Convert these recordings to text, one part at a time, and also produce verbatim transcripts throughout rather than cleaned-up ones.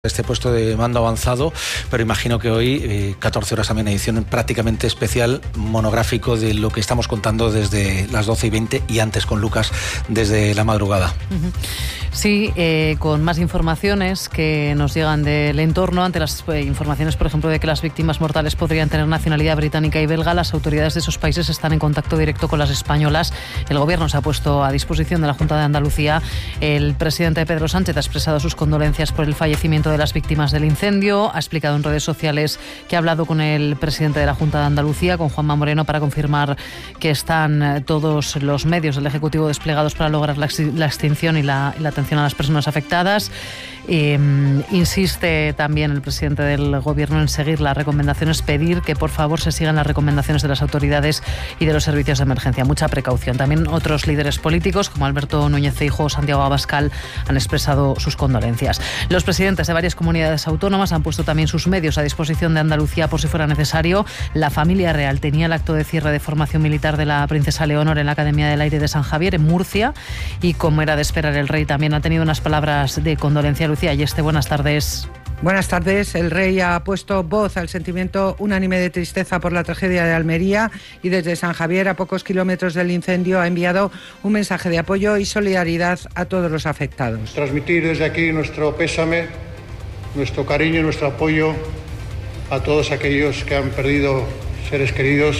este puesto de mando avanzado, pero imagino que hoy, eh, catorce horas también, edición prácticamente especial, monográfico de lo que estamos contando desde las doce y veinte y antes con Lucas desde la madrugada. Uh-huh. Sí, eh, con más informaciones que nos llegan del entorno. Ante las eh, informaciones, por ejemplo, de que las víctimas mortales podrían tener nacionalidad británica y belga, las autoridades de esos países están en contacto directo con las españolas. El Gobierno se ha puesto a disposición de la Junta de Andalucía. El presidente Pedro Sánchez ha expresado sus condolencias por el fallecimiento de las víctimas del incendio. Ha explicado en redes sociales que ha hablado con el presidente de la Junta de Andalucía, con Juanma Moreno, para confirmar que están todos los medios del Ejecutivo desplegados para lograr la, la extinción y la, y la atención a las personas afectadas. Eh, insiste también el presidente del Gobierno en seguir las recomendaciones, pedir que por favor se sigan las recomendaciones de las autoridades y de los servicios de emergencia. Mucha precaución. También otros líderes políticos como Alberto Núñez Feijóo o Santiago Abascal han expresado sus condolencias. Los presidentes de varias comunidades autónomas han puesto también sus medios a disposición de Andalucía por si fuera necesario. La familia real tenía el acto de cierre de formación militar de la princesa Leonor en la Academia del Aire de San Javier, en Murcia, y como era de esperar, el rey también ha tenido unas palabras de condolencia. Lucía Ayeste, buenas tardes. Buenas tardes. El rey ha puesto voz al sentimiento unánime de tristeza por la tragedia de Almería y desde San Javier, a pocos kilómetros del incendio, ha enviado un mensaje de apoyo y solidaridad a todos los afectados. Transmitir desde aquí nuestro pésame, nuestro cariño y nuestro apoyo a todos aquellos que han perdido seres queridos,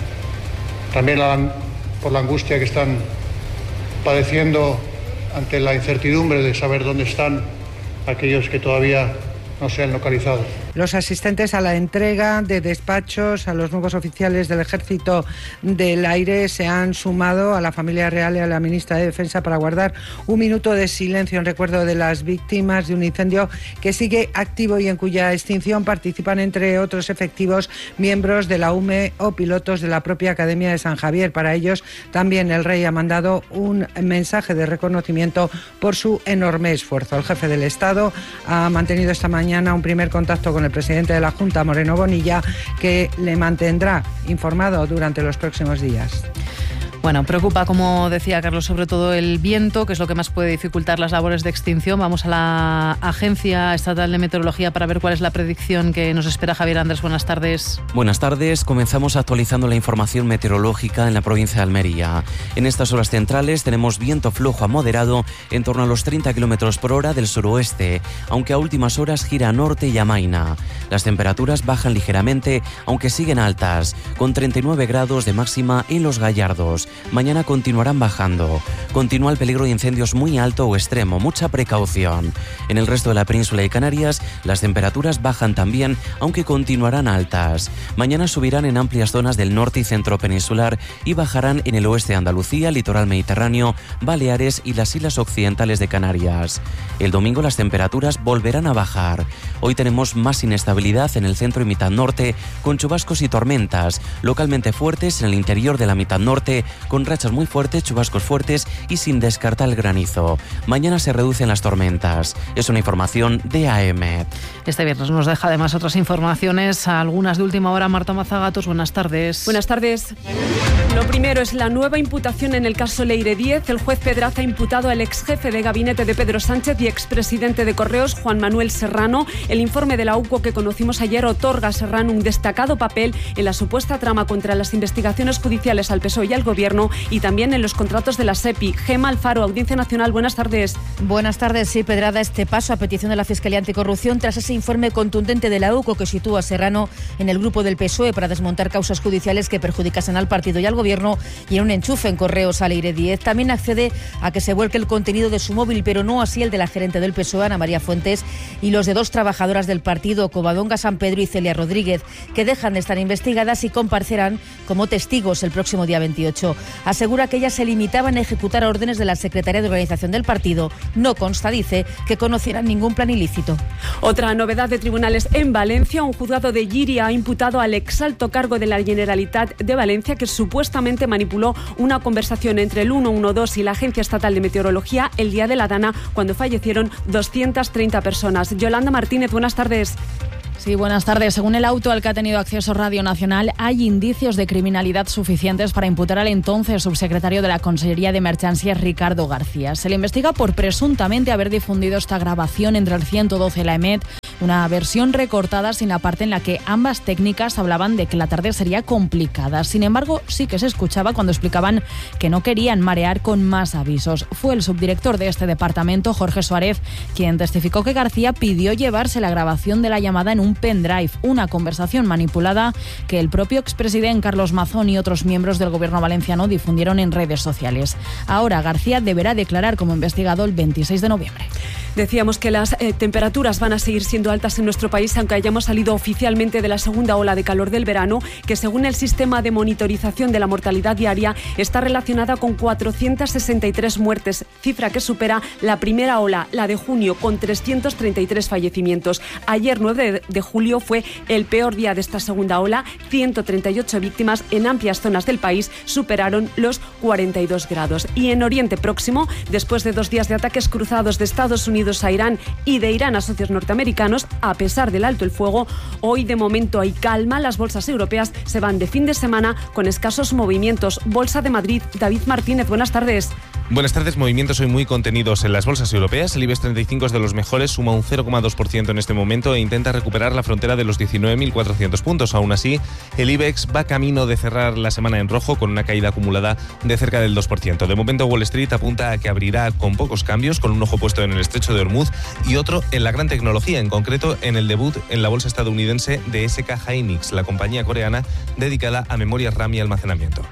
también por la angustia que están padeciendo ante la incertidumbre de saber dónde están aquellos que todavía no se han localizado. Los asistentes a la entrega de despachos a los nuevos oficiales del Ejército del Aire se han sumado a la familia real y a la ministra de Defensa para guardar un minuto de silencio en recuerdo de las víctimas de un incendio que sigue activo y en cuya extinción participan, entre otros efectivos, miembros de la U M E o pilotos de la propia Academia de San Javier. Para ellos también el rey ha mandado un mensaje de reconocimiento por su enorme esfuerzo. El jefe del Estado ha mantenido esta mañana un primer contacto con el presidente de la Junta, Moreno Bonilla, que le mantendrá informado durante los próximos días. Bueno, preocupa, como decía Carlos, sobre todo el viento, que es lo que más puede dificultar las labores de extinción. Vamos a la Agencia Estatal de Meteorología para ver cuál es la predicción que nos espera. Javier Andrés, buenas tardes. Buenas tardes. Comenzamos actualizando la información meteorológica en la provincia de Almería. En estas horas centrales tenemos viento flojo a moderado en torno a los treinta kilómetros por hora del suroeste, aunque a últimas horas gira a norte y amaina. Las temperaturas bajan ligeramente, aunque siguen altas, con treinta y nueve grados de máxima en Los Gallardos. Mañana continuarán bajando. Continúa el peligro de incendios muy alto o extremo, mucha precaución. En el resto de la península y Canarias, las temperaturas bajan también, aunque continuarán altas. Mañana subirán en amplias zonas del norte y centro peninsular y bajarán en el oeste de Andalucía, litoral mediterráneo, Baleares y las islas occidentales de Canarias. El domingo las temperaturas volverán a bajar. Hoy tenemos más inestabilidad en el centro y mitad norte, con chubascos y tormentas, localmente fuertes en el interior de la mitad norte, con rachas muy fuertes, chubascos fuertes y sin descartar el granizo. Mañana se reducen las tormentas. Es una información de A M. Este viernes nos deja además otras informaciones, algunas de última hora. Marta Mazagatos, buenas tardes. Buenas tardes. Lo primero es la nueva imputación en el caso Leire diez. El juez Pedraza ha imputado al ex jefe de gabinete de Pedro Sánchez y expresidente de Correos, Juan Manuel Serrano. El informe de la U C O que conocimos ayer otorga a Serrano un destacado papel en la supuesta trama contra las investigaciones judiciales al P S O E y al Gobierno y también en los contratos de la SEPI. Gema Alfaro, Audiencia Nacional, buenas tardes. Buenas tardes. Sí, Pedrada, este paso a petición de la Fiscalía Anticorrupción tras ese informe contundente de la U C O que sitúa a Serrano en el grupo del P S O E para desmontar causas judiciales que perjudicasen al partido y al Gobierno y en un enchufe en Correos a Leire diez. También accede a que se vuelque el contenido de su móvil, pero no así el de la gerente del P S O E, Ana María Fuentes, y los de dos trabajadoras del partido, Covadonga San Pedro y Celia Rodríguez, que dejan de estar investigadas y comparecerán como testigos el próximo día veintiocho. Asegura que ellas se limitaban a ejecutar órdenes de la Secretaría de Organización del partido. No consta, dice, que conocieran ningún plan ilícito. Otra novedad de tribunales en Valencia. Un juzgado de Llíria ha imputado al exalto cargo de la Generalitat de Valencia, que supuestamente manipuló una conversación entre el ciento doce y la Agencia Estatal de Meteorología el día de la Dana, cuando fallecieron doscientas treinta personas. Yolanda Martínez, buenas tardes. Sí, buenas tardes. Según el auto al que ha tenido acceso Radio Nacional, hay indicios de criminalidad suficientes para imputar al entonces subsecretario de la Consellería de Emergencias, Ricardo García. Se le investiga por presuntamente haber difundido esta grabación entre el ciento doce y la EMET, una versión recortada sin la parte en la que ambas técnicas hablaban de que la tarde sería complicada. Sin embargo, sí que se escuchaba cuando explicaban que no querían marear con más avisos. Fue el subdirector de este departamento, Jorge Suárez, quien testificó que García pidió llevarse la grabación de la llamada en un pendrive, una conversación manipulada que el propio expresidente Carlos Mazón y otros miembros del gobierno valenciano difundieron en redes sociales. Ahora García deberá declarar como investigado el veintiséis de noviembre. Decíamos que las eh, temperaturas van a seguir siendo altas en nuestro país, aunque hayamos salido oficialmente de la segunda ola de calor del verano, que según el sistema de monitorización de la mortalidad diaria está relacionada con cuatrocientas sesenta y tres muertes, cifra que supera la primera ola, la de junio, con trescientos treinta y tres fallecimientos. Ayer, nueve de julio, fue el peor día de esta segunda ola. ciento treinta y ocho víctimas en amplias zonas del país superaron los cuarenta y dos grados. Y en Oriente Próximo, después de dos días de ataques cruzados de Estados Unidos a Irán y de Irán a socios norteamericanos, a pesar del alto el fuego, hoy de momento hay calma. Las bolsas europeas se van de fin de semana con escasos movimientos. Bolsa de Madrid, David Martínez, buenas tardes. Buenas tardes. Movimientos hoy muy contenidos en las bolsas europeas. El IBEX treinta y cinco es de los mejores, suma un cero coma dos por ciento en este momento e intenta recuperar la frontera de los diecinueve mil cuatrocientos puntos. Aún así, el IBEX va camino de cerrar la semana en rojo con una caída acumulada de cerca del dos por ciento. De momento, Wall Street apunta a que abrirá con pocos cambios, con un ojo puesto en el estrecho de Hormuz y otro en la gran tecnología, en concreto en el debut en la bolsa estadounidense de S K Hynix, la compañía coreana dedicada a memoria RAM y almacenamiento.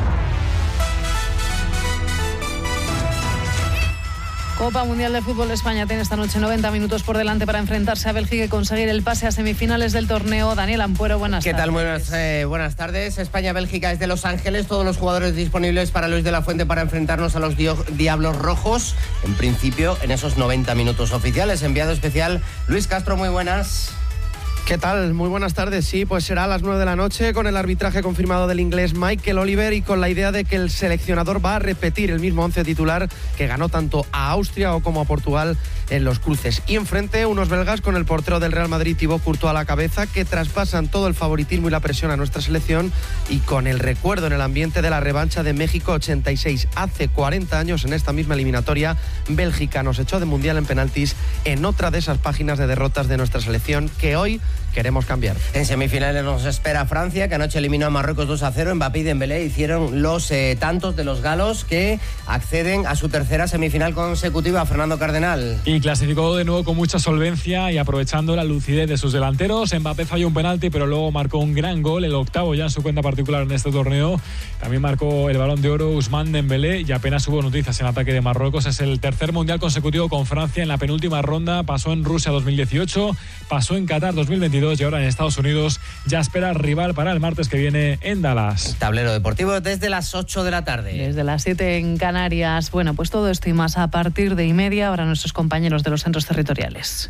Copa Mundial de Fútbol de España tiene esta noche noventa minutos por delante para enfrentarse a Bélgica y conseguir el pase a semifinales del torneo. Daniel Ampuero, buenas ¿Qué tardes. tal? Buenas, eh, buenas tardes. España-Bélgica es de Los Ángeles. Todos los jugadores disponibles para Luis de la Fuente para enfrentarnos a los dio- Diablos Rojos. En principio, en esos noventa minutos oficiales. Enviado especial, Luis Castro, muy buenas. ¿Qué tal? Muy buenas tardes. Sí, pues será a las nueve de la noche con el arbitraje confirmado del inglés Michael Oliver y con la idea de que el seleccionador va a repetir el mismo once titular que ganó tanto a Austria o como a Portugal en los cruces. Y enfrente unos belgas con el portero del Real Madrid, Thibaut Courtois, a la cabeza, que traspasan todo el favoritismo y la presión a nuestra selección, y con el recuerdo en el ambiente de la revancha de México ochenta y seis. Hace cuarenta años, en esta misma eliminatoria, Bélgica nos echó de mundial en penaltis en otra de esas páginas de derrotas de nuestra selección que hoy queremos cambiar. En semifinales nos espera Francia, que anoche eliminó a Marruecos dos a cero. Mbappé y Dembélé hicieron los eh, tantos de los galos que acceden a su tercera semifinal consecutiva. Fernando Cardenal. Y clasificó de nuevo con mucha solvencia y aprovechando la lucidez de sus delanteros. Mbappé falló un penalti, pero luego marcó un gran gol, el octavo ya en su cuenta particular en este torneo. También marcó el Balón de Oro Ousmane Dembélé y apenas hubo noticias en ataque de Marruecos. Es el tercer mundial consecutivo con Francia. En la penúltima ronda pasó en Rusia dos mil dieciocho, pasó en Qatar dos mil veintidós y ahora en Estados Unidos ya espera rival para el martes que viene en Dallas. Tablero deportivo desde las ocho de la tarde. Desde las siete en Canarias. Bueno, pues todo esto y más a partir de y media. Ahora nuestros compañeros de los centros territoriales.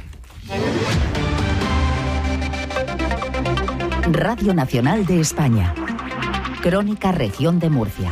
Radio Nacional de España. Crónica Región de Murcia.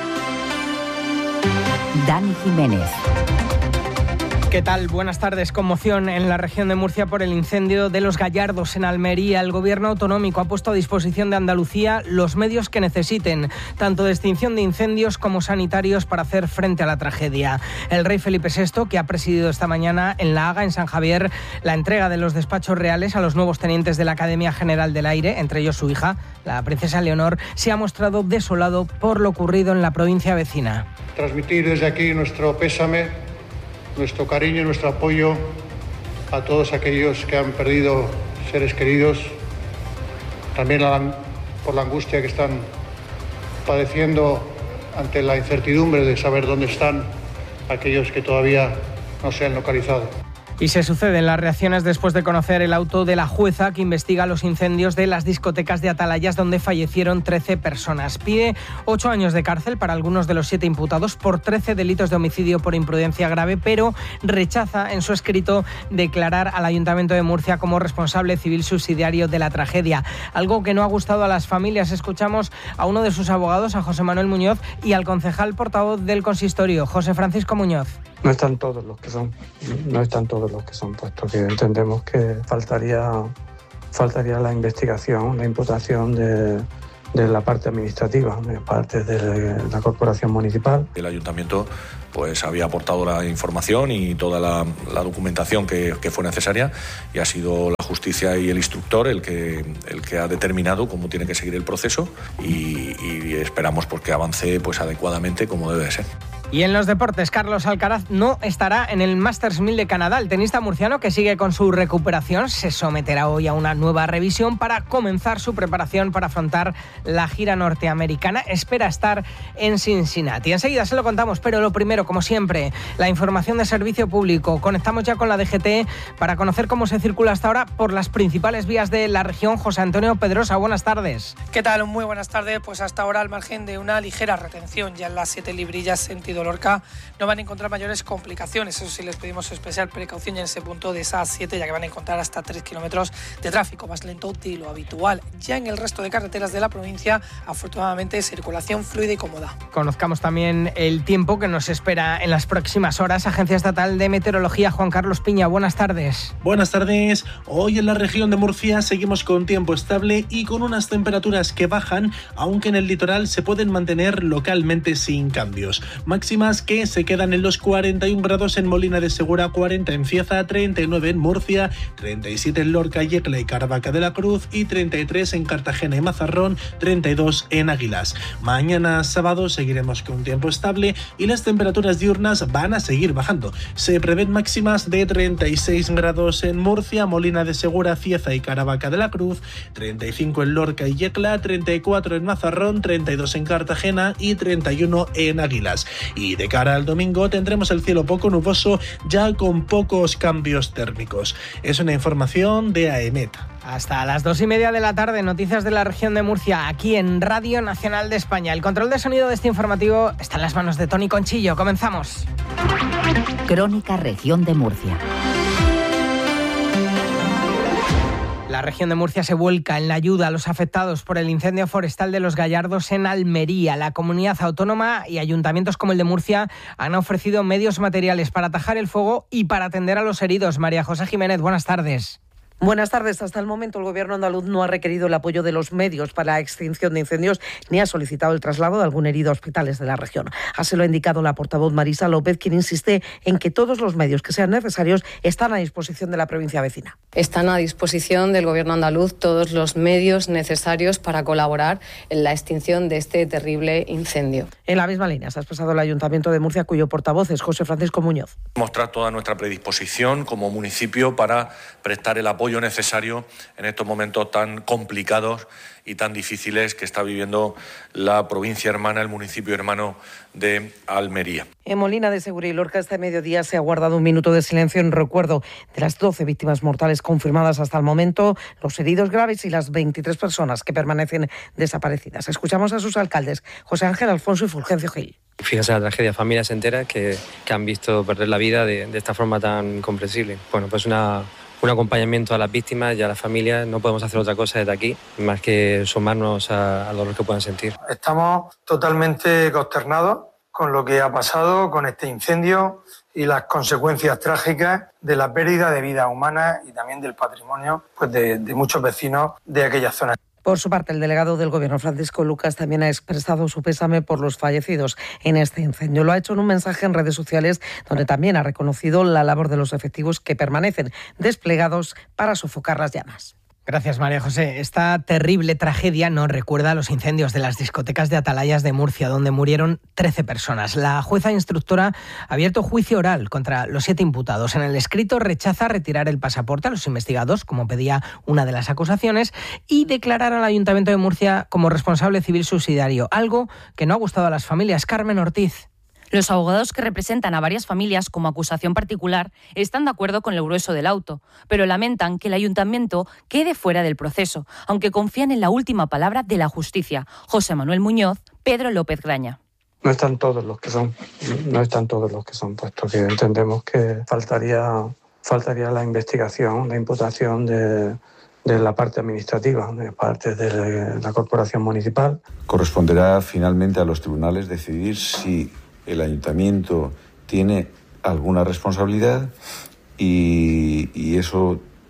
Dani Jiménez. ¿Qué tal? Buenas tardes. Conmoción en la región de Murcia por el incendio de Los Gallardos en Almería. El gobierno autonómico ha puesto a disposición de Andalucía los medios que necesiten, tanto de extinción de incendios como sanitarios, para hacer frente a la tragedia. El rey Felipe sexto, que ha presidido esta mañana en La Haga, en San Javier, la entrega de los despachos reales a los nuevos tenientes de la Academia General del Aire, entre ellos su hija, la princesa Leonor, se ha mostrado desolado por lo ocurrido en la provincia vecina. Transmitir desde aquí nuestro pésame, nuestro cariño y nuestro apoyo a todos aquellos que han perdido seres queridos, también por la angustia que están padeciendo ante la incertidumbre de saber dónde están aquellos que todavía no se han localizado. Y se suceden las reacciones después de conocer el auto de la jueza que investiga los incendios de las discotecas de Atalayas, donde fallecieron trece personas. Pide ocho años de cárcel para algunos de los siete imputados por trece delitos de homicidio por imprudencia grave, pero rechaza en su escrito declarar al Ayuntamiento de Murcia como responsable civil subsidiario de la tragedia. Algo que no ha gustado a las familias. Escuchamos a uno de sus abogados, a José Manuel Muñoz, y al concejal portavoz del consistorio, José Francisco Muñoz. No están todos los que son, no están todos los que son, puesto que entendemos que faltaría faltaría la investigación, la imputación de, de la parte administrativa, de parte de la corporación municipal. El ayuntamiento pues había aportado la información y toda la, la documentación que, que fue necesaria, y ha sido la justicia y el instructor el que, el que ha determinado cómo tiene que seguir el proceso, y, y esperamos pues, que avance pues, adecuadamente como debe de ser. Y en los deportes, Carlos Alcaraz no estará en el Masters mil de Canadá. El tenista murciano, que sigue con su recuperación, se someterá hoy a una nueva revisión para comenzar su preparación para afrontar la gira norteamericana. Espera estar en Cincinnati. Enseguida se lo contamos, pero lo primero, como siempre, la información de servicio público. Conectamos ya con la D G T para conocer cómo se circula hasta ahora por las principales vías de la región. José Antonio Pedrosa, buenas tardes. ¿Qué tal? Muy buenas tardes. Pues hasta ahora, al margen de una ligera retención, ya en las siete librillas sentido Lorca, no van a encontrar mayores complicaciones. Eso sí, les pedimos especial precaución en ese punto de esas siete, ya que van a encontrar hasta tres kilómetros de tráfico más lento de lo habitual. Ya en el resto de carreteras de la provincia, afortunadamente, circulación fluida y cómoda. Conozcamos también el tiempo que nos espera en las próximas horas. Agencia Estatal de Meteorología, Juan Carlos Piña, buenas tardes. Buenas tardes. Hoy en la región de Murcia seguimos con tiempo estable y con unas temperaturas que bajan, aunque en el litoral se pueden mantener localmente sin cambios. Máximas que se quedan en los cuarenta y un grados en Molina de Segura, cuarenta en Cieza, treinta y nueve en Murcia, treinta y siete en Lorca, Yecla y Caravaca de la Cruz y treinta y tres en Cartagena y Mazarrón, treinta y dos en Águilas. Mañana sábado seguiremos con tiempo estable y las temperaturas diurnas van a seguir bajando. Se prevén máximas de treinta y seis grados en Murcia, Molina de Segura, Cieza y Caravaca de la Cruz, treinta y cinco en Lorca y Yecla, treinta y cuatro en Mazarrón, treinta y dos en Cartagena y treinta y uno en Águilas. Y de cara al domingo tendremos el cielo poco nuboso, ya con pocos cambios térmicos. Es una información de AEMET. Hasta las dos y media de la tarde, noticias de la región de Murcia, aquí en Radio Nacional de España. El control de sonido de este informativo está en las manos de Tony Conchillo. Comenzamos. Crónica Región de Murcia. La región de Murcia se vuelca en la ayuda a los afectados por el incendio forestal de Los Gallardos en Almería. La comunidad autónoma y ayuntamientos como el de Murcia han ofrecido medios materiales para atajar el fuego y para atender a los heridos. María José Jiménez, buenas tardes. Buenas tardes. Hasta el momento el Gobierno andaluz no ha requerido el apoyo de los medios para la extinción de incendios ni ha solicitado el traslado de algún herido a hospitales de la región. Así lo ha indicado la portavoz Marisa López, quien insiste en que todos los medios que sean necesarios están a disposición de la provincia vecina. Están a disposición del Gobierno andaluz todos los medios necesarios para colaborar en la extinción de este terrible incendio. En la misma línea se ha expresado el Ayuntamiento de Murcia, cuyo portavoz es José Francisco Muñoz. Mostrar toda nuestra predisposición como municipio para prestar el apoyo necesario en estos momentos tan complicados y tan difíciles que está viviendo la provincia hermana, el municipio hermano de Almería. En Molina de Segura y Lorca este mediodía se ha guardado un minuto de silencio en recuerdo de las doce víctimas mortales confirmadas hasta el momento, los heridos graves y las veintitrés personas que permanecen desaparecidas. Escuchamos a sus alcaldes, José Ángel Alfonso y Fulgencio Gil. Fíjese la tragedia, familias enteras que, que han visto perder la vida de, de esta forma tan incomprensible. Bueno, pues una... un acompañamiento a las víctimas y a las familias. No podemos hacer otra cosa desde aquí, más que sumarnos a, al dolor que puedan sentir. Estamos totalmente consternados con lo que ha pasado, con este incendio y las consecuencias trágicas de la pérdida de vidas humanas y también del patrimonio pues de, de muchos vecinos de aquellas zonas. Por su parte, el delegado del Gobierno, Francisco Lucas, también ha expresado su pésame por los fallecidos en este incendio. Lo ha hecho en un mensaje en redes sociales donde también ha reconocido la labor de los efectivos que permanecen desplegados para sofocar las llamas. Gracias, María José. Esta terrible tragedia nos recuerda a los incendios de las discotecas de Atalayas de Murcia, donde murieron trece personas. La jueza instructora ha abierto juicio oral contra los siete imputados. En el escrito rechaza retirar el pasaporte a los investigados, como pedía una de las acusaciones, y declarar al Ayuntamiento de Murcia como responsable civil subsidiario, algo que no ha gustado a las familias. Carmen Ortiz. Los abogados que representan a varias familias como acusación particular están de acuerdo con el grueso del auto, pero lamentan que el ayuntamiento quede fuera del proceso, aunque confían en la última palabra de la justicia. José Manuel Muñoz, Pedro López Graña. No están todos los que son, no están todos los que son, puesto que entendemos que faltaría, faltaría la investigación, la imputación de... de la parte administrativa, de parte de la corporación municipal. Corresponderá finalmente a los tribunales decidir si el ayuntamiento tiene alguna responsabilidad y, y eso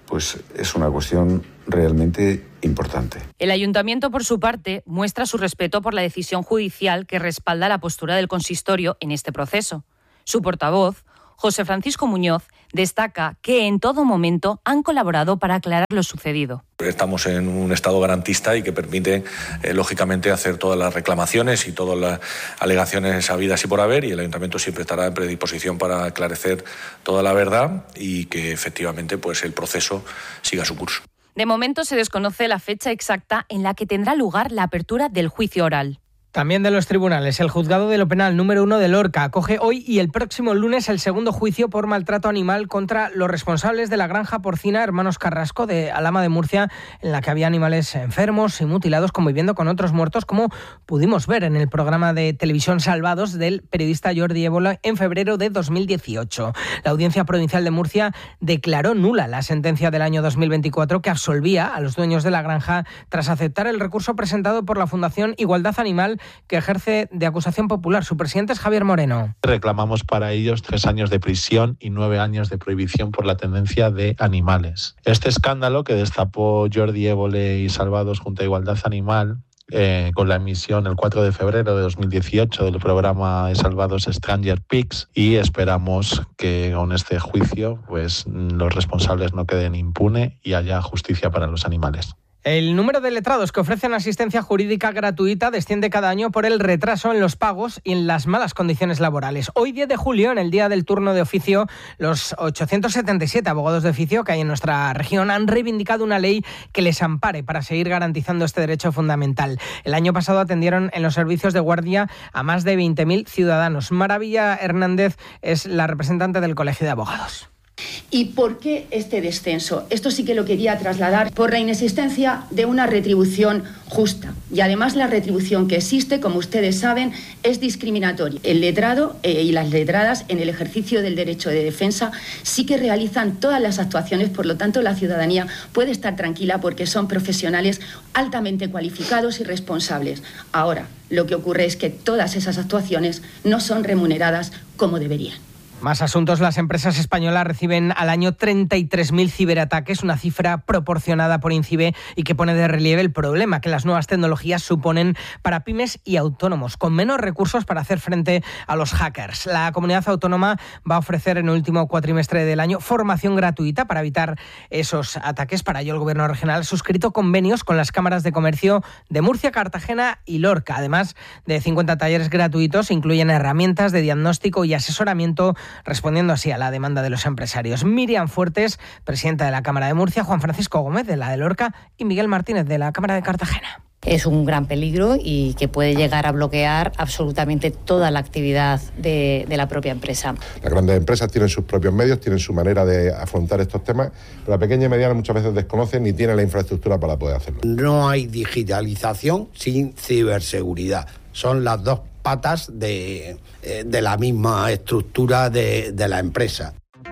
pues es una cuestión realmente importante. El ayuntamiento, por su parte, muestra su respeto por la decisión judicial que respalda la postura del consistorio en este proceso. Su portavoz, José Francisco Muñoz, destaca que en todo momento han colaborado para aclarar lo sucedido. Estamos en un estado garantista y que permite, eh, lógicamente, hacer todas las reclamaciones y todas las alegaciones habidas y por haber, y el ayuntamiento siempre estará en predisposición para aclarecer toda la verdad y que efectivamente pues, el proceso siga su curso. De momento se desconoce la fecha exacta en la que tendrá lugar la apertura del juicio oral. También de los tribunales, el juzgado de lo penal número uno de Lorca acoge hoy y el próximo lunes el segundo juicio por maltrato animal contra los responsables de la granja porcina Hermanos Carrasco de Alhama de Murcia, en la que había animales enfermos y mutilados conviviendo con otros muertos, como pudimos ver en el programa de televisión Salvados del periodista Jordi Évole en febrero de dos mil dieciocho. La Audiencia Provincial de Murcia declaró nula la sentencia del año dos mil veinticuatro que absolvía a los dueños de la granja tras aceptar el recurso presentado por la Fundación Igualdad Animal, que ejerce de acusación popular. Su presidente es Javier Moreno. Reclamamos para ellos tres años de prisión y nueve años de prohibición por la tenencia de animales. Este escándalo que destapó Jordi Évole y Salvados junto a Igualdad Animal, eh, con la emisión el cuatro de febrero de dos mil dieciocho del programa de Salvados Stranger Pigs, y esperamos que con este juicio pues los responsables no queden impunes y haya justicia para los animales. El número de letrados que ofrecen asistencia jurídica gratuita desciende cada año por el retraso en los pagos y en las malas condiciones laborales. Hoy, diez de julio, en el día del turno de oficio, los ochocientos setenta y siete abogados de oficio que hay en nuestra región han reivindicado una ley que les ampare para seguir garantizando este derecho fundamental. El año pasado atendieron en los servicios de guardia a más de veinte mil ciudadanos. Maravilla Hernández es la representante del Colegio de Abogados. ¿Y por qué este descenso? Esto sí que lo quería trasladar por la inexistencia de una retribución justa. Y además la retribución que existe, como ustedes saben, es discriminatoria. El letrado eh, y las letradas en el ejercicio del derecho de defensa sí que realizan todas las actuaciones, por lo tanto la ciudadanía puede estar tranquila porque son profesionales altamente cualificados y responsables. Ahora, lo que ocurre es que todas esas actuaciones no son remuneradas como deberían. Más asuntos. Las empresas españolas reciben al año treinta y tres mil ciberataques, una cifra proporcionada por INCIBE y que pone de relieve el problema que las nuevas tecnologías suponen para pymes y autónomos, con menos recursos para hacer frente a los hackers. La comunidad autónoma va a ofrecer en el último cuatrimestre del año formación gratuita para evitar esos ataques. Para ello, el Gobierno regional ha suscrito convenios con las cámaras de comercio de Murcia, Cartagena y Lorca. Además de cincuenta talleres gratuitos, incluyen herramientas de diagnóstico y asesoramiento, respondiendo así a la demanda de los empresarios. Miriam Fuertes, presidenta de la Cámara de Murcia, Juan Francisco Gómez, de la de Lorca, y Miguel Martínez, de la Cámara de Cartagena. Es un gran peligro y que puede llegar a bloquear absolutamente toda la actividad de, de la propia empresa. Las grandes empresas tienen sus propios medios, tienen su manera de afrontar estos temas, pero la pequeña y mediana muchas veces desconocen ni tienen la infraestructura para poder hacerlo. No hay digitalización sin ciberseguridad. Son las dos patas de, de la misma estructura de, de la empresa.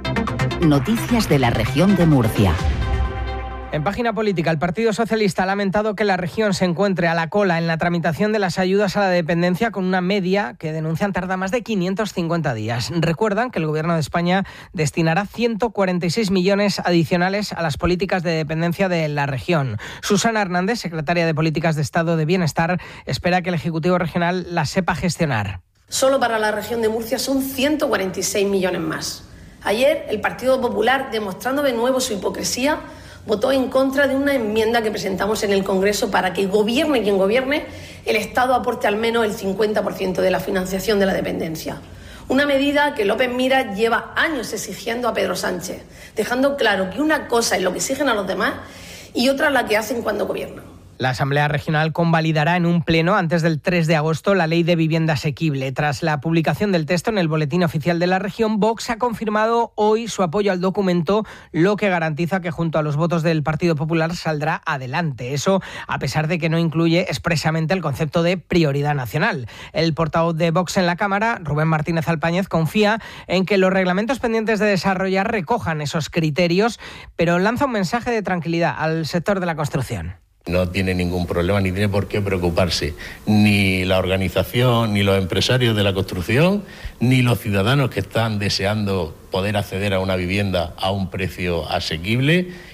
Noticias de la región de Murcia. En página política, el Partido Socialista ha lamentado que la región se encuentre a la cola en la tramitación de las ayudas a la dependencia, con una media que denuncian tarda más de quinientos cincuenta días. Recuerdan que el Gobierno de España destinará ciento cuarenta y seis millones adicionales a las políticas de dependencia de la región. Susana Hernández, secretaria de Políticas de Estado de Bienestar, espera que el Ejecutivo regional las sepa gestionar. Solo para la región de Murcia son ciento cuarenta y seis millones más. Ayer, el Partido Popular, demostrando de nuevo su hipocresía, votó en contra de una enmienda que presentamos en el Congreso para que gobierne quien gobierne, el Estado aporte al menos el cincuenta por ciento de la financiación de la dependencia. Una medida que López Miras lleva años exigiendo a Pedro Sánchez, dejando claro que una cosa es lo que exigen a los demás y otra la que hacen cuando gobiernan. La Asamblea Regional convalidará en un pleno antes del tres de agosto la Ley de Vivienda Asequible. Tras la publicación del texto en el Boletín Oficial de la región, Vox ha confirmado hoy su apoyo al documento, lo que garantiza que junto a los votos del Partido Popular saldrá adelante. Eso a pesar de que no incluye expresamente el concepto de prioridad nacional. El portavoz de Vox en la Cámara, Rubén Martínez Alpáñez, confía en que los reglamentos pendientes de desarrollar recojan esos criterios, pero lanza un mensaje de tranquilidad al sector de la construcción. No tiene ningún problema ni tiene por qué preocuparse ni la organización, ni los empresarios de la construcción, ni los ciudadanos que están deseando poder acceder a una vivienda a un precio asequible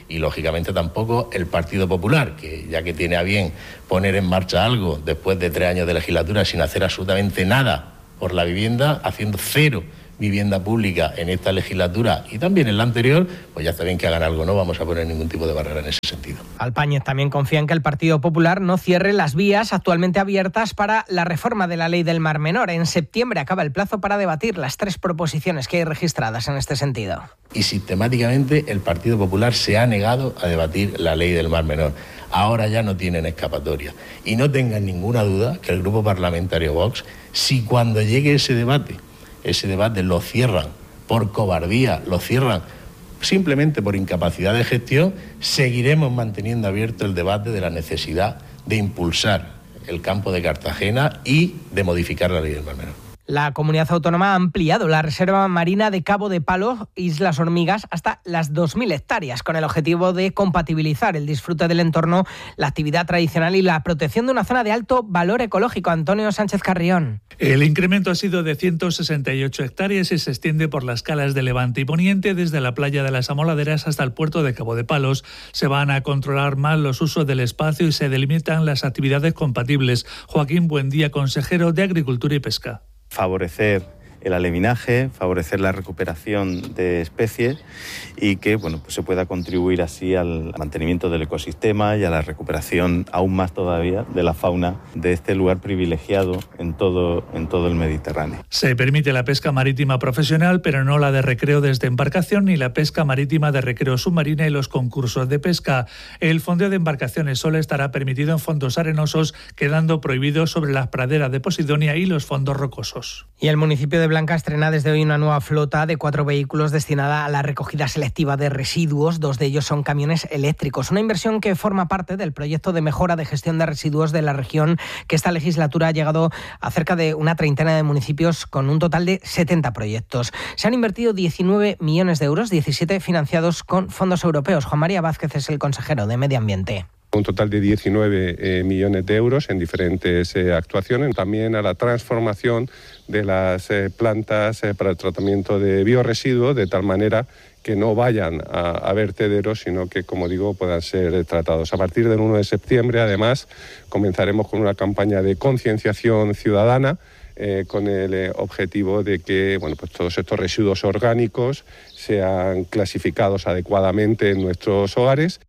y lógicamente tampoco el Partido Popular, que ya que tiene a bien poner en marcha algo después de tres años de legislatura sin hacer absolutamente nada por la vivienda, haciendo cero vivienda pública en esta legislatura y también en la anterior, pues ya está bien que hagan algo, no vamos a poner ningún tipo de barrera en ese sentido. Alpáñez también confía en que el Partido Popular no cierre las vías actualmente abiertas para la reforma de la Ley del Mar Menor. En septiembre acaba el plazo para debatir las tres proposiciones que hay registradas en este sentido. Y sistemáticamente el Partido Popular se ha negado a debatir la Ley del Mar Menor. Ahora ya no tienen escapatoria. Y no tengan ninguna duda que el Grupo Parlamentario Vox, si cuando llegue ese debate, ese debate lo cierran por cobardía, lo cierran simplemente por incapacidad de gestión, seguiremos manteniendo abierto el debate de la necesidad de impulsar el campo de Cartagena y de modificar la Ley del Mar Menor. La comunidad autónoma ha ampliado la reserva marina de Cabo de Palos, Islas Hormigas, hasta las dos mil hectáreas, con el objetivo de compatibilizar el disfrute del entorno, la actividad tradicional y la protección de una zona de alto valor ecológico. Antonio Sánchez Carrión. El incremento ha sido de ciento sesenta y ocho hectáreas y se extiende por las calas de Levante y Poniente, desde la playa de las Amoladeras hasta el puerto de Cabo de Palos. Se van a controlar más los usos del espacio y se delimitan las actividades compatibles. Joaquín Buendía, consejero de Agricultura y Pesca. Favorecer el aleminaje, favorecer la recuperación de especies y que bueno, pues se pueda contribuir así al mantenimiento del ecosistema y a la recuperación aún más todavía de la fauna de este lugar privilegiado en todo, en todo el Mediterráneo. Se permite la pesca marítima profesional, pero no la de recreo desde embarcación ni la pesca marítima de recreo submarina y los concursos de pesca. El fondeo de embarcaciones solo estará permitido en fondos arenosos, quedando prohibido sobre las praderas de Posidonia y los fondos rocosos. Y el municipio de Blanca estrena desde hoy una nueva flota de cuatro vehículos destinada a la recogida selectiva de residuos. Dos de ellos son camiones eléctricos. Una inversión que forma parte del proyecto de mejora de gestión de residuos de la región, que esta legislatura ha llegado a cerca de una treintena de municipios con un total de setenta proyectos. Se han invertido diecinueve millones de euros, diecisiete financiados con fondos europeos. Juan María Vázquez es el consejero de Medio Ambiente. Un total de diecinueve eh, millones de euros en diferentes eh, actuaciones, también a la transformación de las eh, plantas eh, para el tratamiento de biorresiduos, de tal manera que no vayan a, a vertederos, sino que, como digo, puedan ser tratados. A partir del uno de septiembre, además, comenzaremos con una campaña de concienciación ciudadana, Eh, con el eh, objetivo de que bueno, pues todos estos residuos orgánicos sean clasificados adecuadamente en nuestros hogares.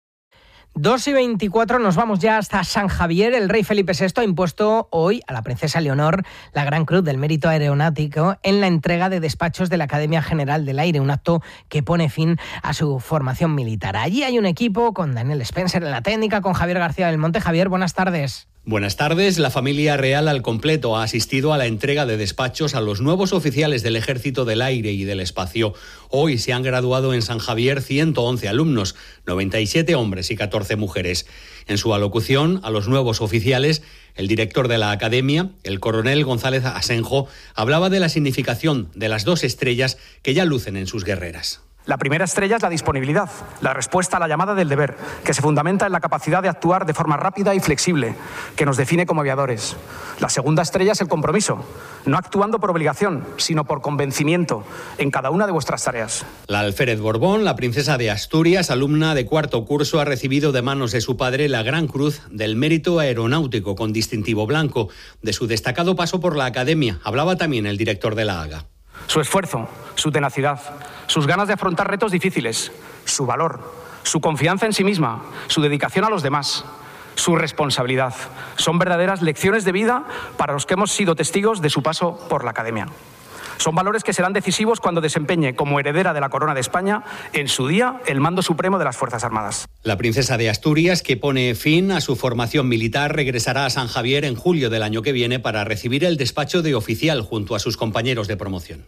dos y veinticuatro, nos vamos ya hasta San Javier. El rey Felipe sexto ha impuesto hoy a la princesa Leonor la Gran Cruz del Mérito Aeronáutico en la entrega de despachos de la Academia General del Aire, un acto que pone fin a su formación militar. Allí hay un equipo con Daniel Spencer en la técnica, con Javier García del Monte. Javier, buenas tardes. Buenas tardes. La familia real al completo ha asistido a la entrega de despachos a los nuevos oficiales del Ejército del Aire y del Espacio. Hoy se han graduado en San Javier ciento once alumnos, noventa y siete hombres y catorce mujeres. En su alocución a los nuevos oficiales, el director de la Academia, el coronel González Asenjo, hablaba de la significación de las dos estrellas que ya lucen en sus guerreras. La primera estrella es la disponibilidad, la respuesta a la llamada del deber, que se fundamenta en la capacidad de actuar de forma rápida y flexible, que nos define como aviadores. La segunda estrella es el compromiso, no actuando por obligación, sino por convencimiento en cada una de vuestras tareas. La alférez Borbón, la princesa de Asturias, alumna de cuarto curso, ha recibido de manos de su padre la Gran Cruz del Mérito Aeronáutico con distintivo blanco. De su destacado paso por la Academia hablaba también el director de la AGA. Su esfuerzo, su tenacidad, sus ganas de afrontar retos difíciles, su valor, su confianza en sí misma, su dedicación a los demás, su responsabilidad, son verdaderas lecciones de vida para los que hemos sido testigos de su paso por la Academia. Son valores que serán decisivos cuando desempeñe como heredera de la Corona de España en su día el mando supremo de las Fuerzas Armadas. La princesa de Asturias, que pone fin a su formación militar, regresará a San Javier en julio del año que viene para recibir el despacho de oficial junto a sus compañeros de promoción.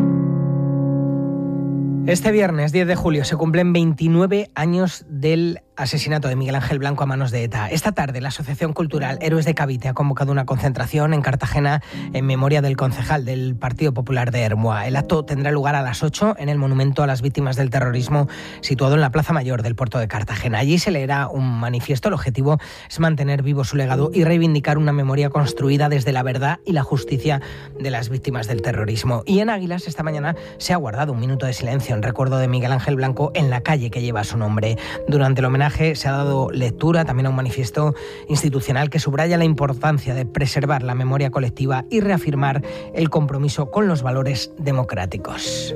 Este viernes diez de julio se cumplen veintinueve años del asesinato de Miguel Ángel Blanco a manos de ETA. Esta tarde la Asociación Cultural Héroes de Cavite ha convocado una concentración en Cartagena en memoria del concejal del Partido Popular de Ermua. El acto tendrá lugar a las ocho en el monumento a las víctimas del terrorismo situado en la Plaza Mayor del puerto de Cartagena. Allí se leerá un manifiesto. El objetivo es mantener vivo su legado y reivindicar una memoria construida desde la verdad y la justicia de las víctimas del terrorismo. Y en Águilas esta mañana se ha guardado un minuto de silencio en recuerdo de Miguel Ángel Blanco en la calle que lleva su nombre. Durante el homenaje se ha dado lectura también a un manifiesto institucional que subraya la importancia de preservar la memoria colectiva y reafirmar el compromiso con los valores democráticos.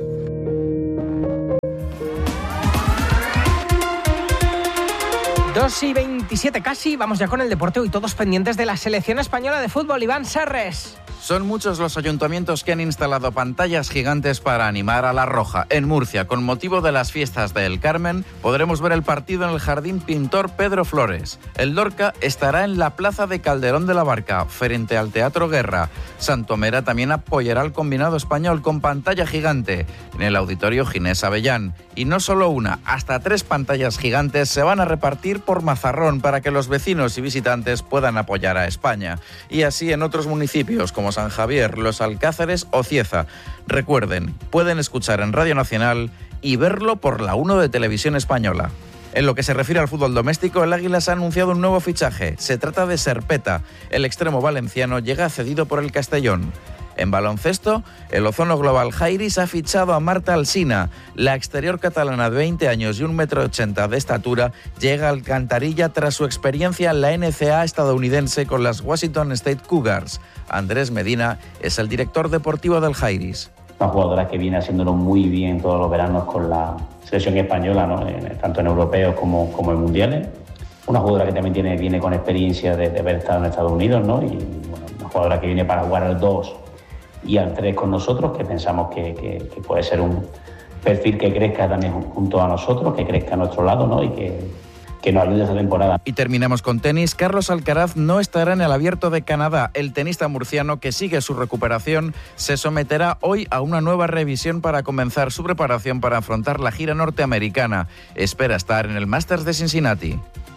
dos y veintisiete casi, vamos ya con el deporte y todos pendientes de la selección española de fútbol. Iván Serres. Son muchos los ayuntamientos que han instalado pantallas gigantes para animar a la Roja. En Murcia, con motivo de las fiestas del Carmen, podremos ver el partido en el Jardín Pintor Pedro Flores. El Lorca estará en la Plaza de Calderón de la Barca, frente al Teatro Guerra. Santomera también apoyará al combinado español con pantalla gigante en el Auditorio Ginés Avellán. Y no solo una, hasta tres pantallas gigantes se van a repartir por Mazarrón para que los vecinos y visitantes puedan apoyar a España. Y así en otros municipios como San Javier, Los Alcázares o Cieza. Recuerden, pueden escuchar en Radio Nacional y verlo por la uno de Televisión Española. En lo que se refiere al fútbol doméstico, el Águilas ha anunciado un nuevo fichaje. Se trata de Serpeta. El extremo valenciano llega cedido por el Castellón. En baloncesto, el Ozono Global Jairis ha fichado a Marta Alsina. La exterior catalana de veinte años y un metro ochenta de estatura llega al Alcantarilla tras su experiencia en la N C A A estadounidense con las Washington State Cougars. Andrés Medina es el director deportivo del Jairis. Una jugadora que viene haciéndolo muy bien todos los veranos con la selección española, ¿no? Tanto en europeos como, como en mundiales. Una jugadora que también tiene, viene con experiencia de, de haber estado en Estados Unidos, ¿no? Y bueno, una jugadora que viene para jugar al dos y al tres con nosotros, que pensamos que, que, que puede ser un perfil que crezca también junto a nosotros, que crezca a nuestro lado, ¿no? Y que, que nos ayude esta temporada. Y terminamos con tenis. Carlos Alcaraz no estará en el Abierto de Canadá. El tenista murciano, que sigue su recuperación, se someterá hoy a una nueva revisión para comenzar su preparación para afrontar la gira norteamericana. Espera estar en el Masters de Cincinnati.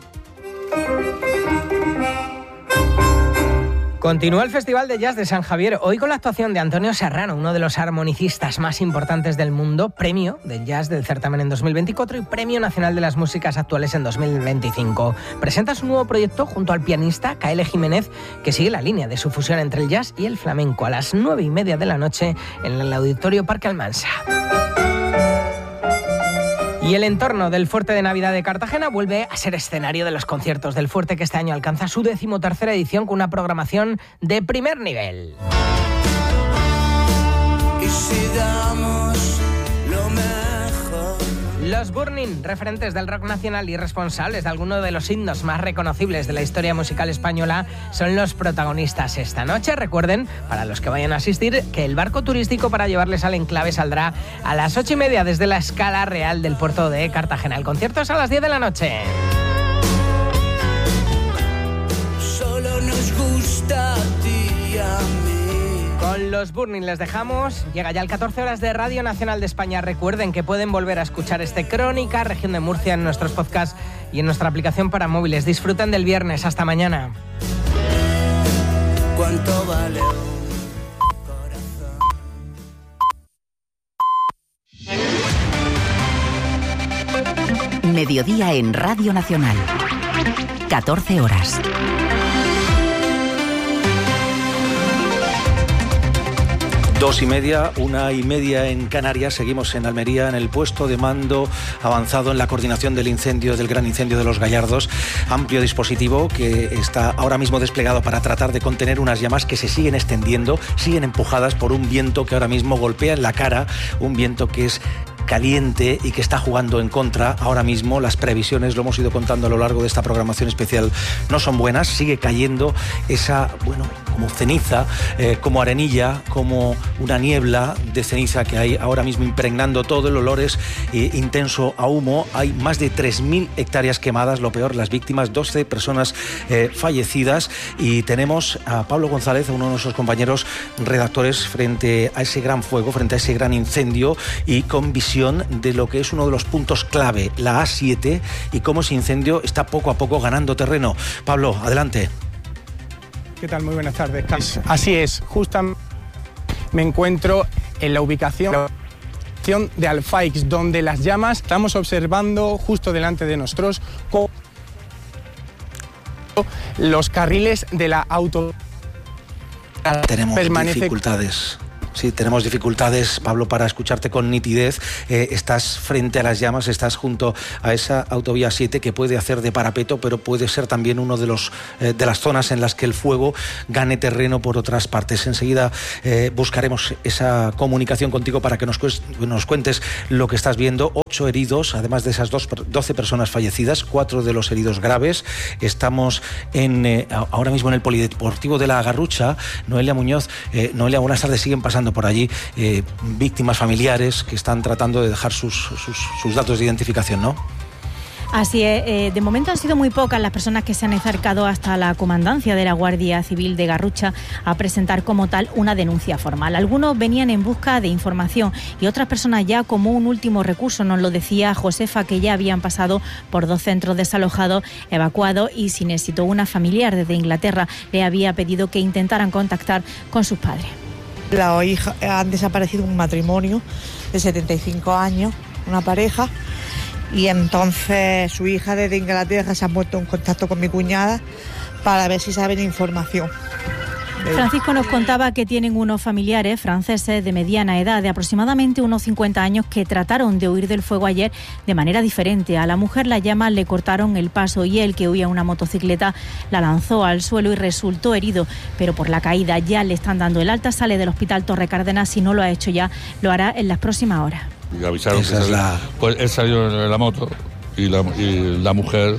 Continúa el Festival de Jazz de San Javier, hoy con la actuación de Antonio Serrano, uno de los armonicistas más importantes del mundo, premio del jazz del certamen en dos mil veinticuatro y premio nacional de las músicas actuales en dos mil veinticinco. Presenta su nuevo proyecto junto al pianista K L Jiménez, que sigue la línea de su fusión entre el jazz y el flamenco, a las nueve y media de la noche en el Auditorio Parque Almansa. Y el entorno del Fuerte de Navidad de Cartagena vuelve a ser escenario de los conciertos del Fuerte, que este año alcanza su decimotercera edición con una programación de primer nivel. Y si damos lo mejor. Los Burning, referentes del rock nacional y responsables de alguno de los himnos más reconocibles de la historia musical española, son los protagonistas esta noche. Recuerden, para los que vayan a asistir, que el barco turístico para llevarles al enclave saldrá a las ocho y media desde la Escala Real del puerto de Cartagena. El concierto es a las diez de la noche. Solo nos gusta a ti y a mí. Con los Burning les dejamos. Llega ya el catorce horas de Radio Nacional de España. Recuerden que pueden volver a escuchar este Crónica Región de Murcia en nuestros podcasts y en nuestra aplicación para móviles. Disfruten del viernes. Hasta mañana. ¿Cuánto vale un corazón? Mediodía en Radio Nacional. catorce horas. Dos y media, una y media en Canarias. Seguimos en Almería, en el puesto de mando avanzado en la coordinación del incendio, del gran incendio de Los Gallardos. Amplio dispositivo que está ahora mismo desplegado para tratar de contener unas llamas que se siguen extendiendo, siguen empujadas por un viento que ahora mismo golpea en la cara, un viento que es caliente y que está jugando en contra ahora mismo. Las previsiones, lo hemos ido contando a lo largo de esta programación especial, no son buenas. Sigue cayendo esa, bueno, como ceniza, eh, como arenilla, como una niebla de ceniza que hay ahora mismo impregnando todo. El olor es eh, intenso a humo. Hay más de tres mil hectáreas quemadas, lo peor, las víctimas, doce personas eh, fallecidas. Y tenemos a Pablo González, uno de nuestros compañeros redactores, frente a ese gran fuego, frente a ese gran incendio y con visión visión de lo que es uno de los puntos clave, la A siete, y cómo ese incendio está poco a poco ganando terreno. Pablo, adelante. ¿Qué tal? Muy buenas tardes. Así es, justamente me encuentro en la ubicación de Alfaix, donde las llamas estamos observando justo delante de nosotros los carriles de la auto. Tenemos permanece... dificultades. Sí, tenemos dificultades, Pablo, para escucharte con nitidez. Eh, estás frente a las llamas, estás junto a esa autovía siete que puede hacer de parapeto, pero puede ser también uno de los eh, de las zonas en las que el fuego gane terreno por otras partes. Enseguida eh, buscaremos esa comunicación contigo para que nos, nos cuentes lo que estás viendo. Ocho heridos, además de esas dos, doce personas fallecidas, cuatro de los heridos graves. Estamos en eh, ahora mismo en el Polideportivo de la Garrucha. Noelia Muñoz, eh, Noelia, buenas tardes. Siguen pasando por allí eh, víctimas familiares que están tratando de dejar sus, sus, sus datos de identificación, ¿no? Así es, eh, de momento han sido muy pocas las personas que se han acercado hasta la comandancia de la Guardia Civil de Garrucha a presentar como tal una denuncia formal. Algunos venían en busca de información y otras personas ya como un último recurso, nos lo decía Josefa, que ya habían pasado por dos centros desalojados, evacuados y sin éxito. Una familiar desde Inglaterra le había pedido que intentaran contactar con sus padres. La hija, han desaparecido un matrimonio de setenta y cinco años, una pareja, y entonces su hija desde Inglaterra se ha puesto en contacto con mi cuñada para ver si saben información. Francisco nos contaba que tienen unos familiares franceses de mediana edad, de aproximadamente unos cincuenta años, que trataron de huir del fuego ayer de manera diferente. A la mujer las llamas le cortaron el paso y él, que huía en una motocicleta, la lanzó al suelo y resultó herido, pero por la caída ya le están dando el alta, sale del hospital Torre Cárdenas. Si no lo ha hecho ya, lo hará en las próximas horas. Y avisaron Esa que es la... pues él salió en la moto y la, y la mujer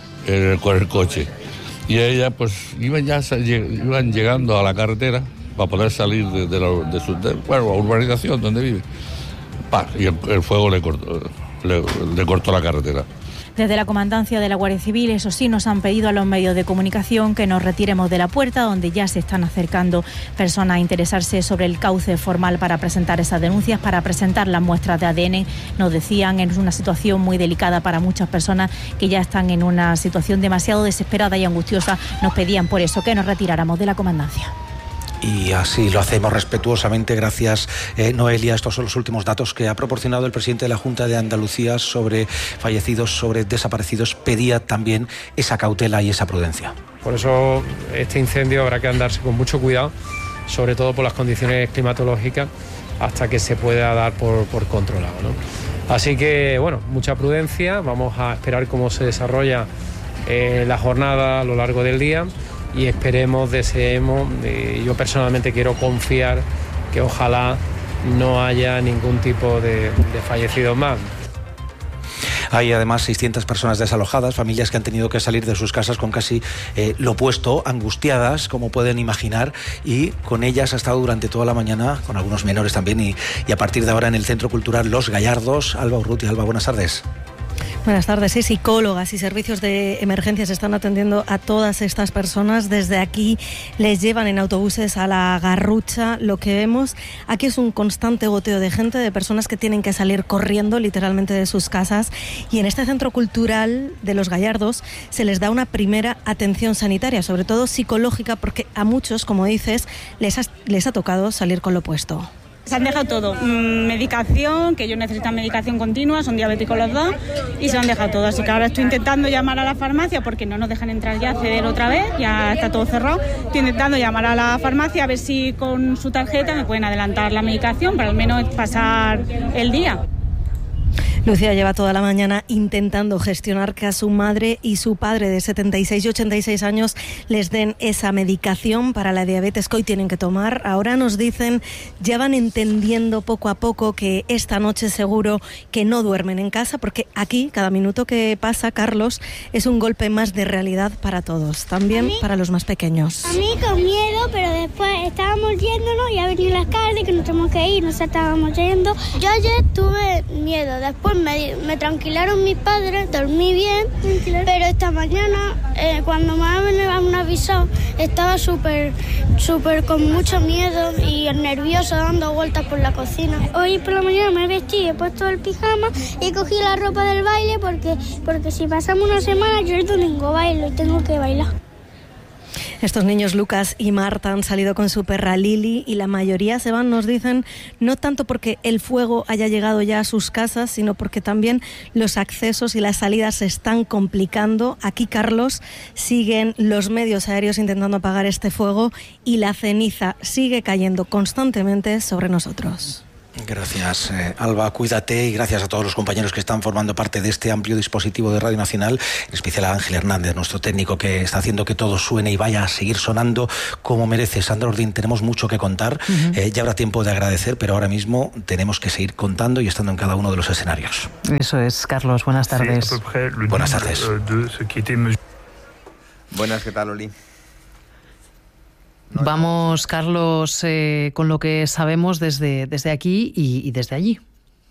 en el, con el coche. Y ella, pues, iban ya iban llegando a la carretera para poder salir de, de, la, de su de, bueno, la urbanización donde vive. ¡Pah! Y el, el fuego le cortó, le, le cortó la carretera. Desde la comandancia de la Guardia Civil, eso sí, nos han pedido a los medios de comunicación que nos retiremos de la puerta, donde ya se están acercando personas a interesarse sobre el cauce formal para presentar esas denuncias, para presentar las muestras de A D N. Nos decían, es una situación muy delicada para muchas personas que ya están en una situación demasiado desesperada y angustiosa. Nos pedían por eso que nos retiráramos de la comandancia. Y así lo hacemos respetuosamente. Gracias, eh, Noelia. Estos son los últimos datos que ha proporcionado el presidente de la Junta de Andalucía sobre fallecidos, sobre desaparecidos. Pedía también esa cautela y esa prudencia. Por eso este incendio habrá que andarse con mucho cuidado, sobre todo por las condiciones climatológicas, hasta que se pueda dar por, por controlado, ¿no? Así que, bueno, mucha prudencia. Vamos a esperar cómo se desarrolla eh, la jornada a lo largo del día. Y esperemos, deseemos, eh, yo personalmente quiero confiar que ojalá no haya ningún tipo de, de fallecidos más. Hay además seiscientas personas desalojadas, familias que han tenido que salir de sus casas con casi eh, lo opuesto, angustiadas, como pueden imaginar, y con ellas ha estado durante toda la mañana, con algunos menores también, y, y a partir de ahora en el Centro Cultural Los Gallardos. Alba Urrutia. Alba, buenas tardes. Buenas tardes. Sí, psicólogas y servicios de emergencias están atendiendo a todas estas personas. Desde aquí les llevan en autobuses a la Garrucha. Lo que vemos aquí es un constante goteo de gente, de personas que tienen que salir corriendo literalmente de sus casas. Y en este centro cultural de Los Gallardos se les da una primera atención sanitaria, sobre todo psicológica, porque a muchos, como dices, les ha, les ha tocado salir con lo opuesto. Se han dejado todo, mm, medicación, que ellos necesitan medicación continua, son diabéticos los dos, y se han dejado todo. Así que ahora estoy intentando llamar a la farmacia porque no nos dejan entrar ya, acceder otra vez, ya está todo cerrado. Estoy intentando llamar a la farmacia a ver si con su tarjeta me pueden adelantar la medicación para al menos pasar el día. Lucía lleva toda la mañana intentando gestionar que a su madre y su padre de setenta y seis y ochenta y seis años les den esa medicación para la diabetes que hoy tienen que tomar. Ahora nos dicen, ya van entendiendo poco a poco que esta noche seguro que no duermen en casa, porque aquí cada minuto que pasa, Carlos, es un golpe más de realidad para todos, también mí, para los más pequeños. A mí con miedo, pero después estábamos yéndonos y ha venido la tarde que nos tenemos que ir, nos estábamos yendo. Yo ayer tuve miedo, después me, me tranquilaron mis padres, dormí bien, pero esta mañana, eh, cuando me han avisado, estaba súper, súper con mucho miedo y nerviosa dando vueltas por la cocina. Hoy por la mañana me vestí, he puesto el pijama y cogí la ropa del baile porque, porque si pasamos una semana yo el domingo bailo y tengo que bailar. Estos niños, Lucas y Marta, han salido con su perra Lili y la mayoría se van, nos dicen, no tanto porque el fuego haya llegado ya a sus casas, sino porque también los accesos y las salidas se están complicando. Aquí, Carlos, siguen los medios aéreos intentando apagar este fuego y la ceniza sigue cayendo constantemente sobre nosotros. Gracias, eh, Alba, cuídate, y gracias a todos los compañeros que están formando parte de este amplio dispositivo de Radio Nacional, en especial a Ángel Hernández, nuestro técnico, que está haciendo que todo suene y vaya a seguir sonando como merece. Sandra Ordín, tenemos mucho que contar, uh-huh. eh, ya habrá tiempo de agradecer, pero ahora mismo tenemos que seguir contando y estando en cada uno de los escenarios. Eso es, Carlos, buenas tardes. Buenas tardes. Buenas, ¿qué tal, Oli? Vamos, Carlos, eh, con lo que sabemos desde, desde aquí y, y desde allí.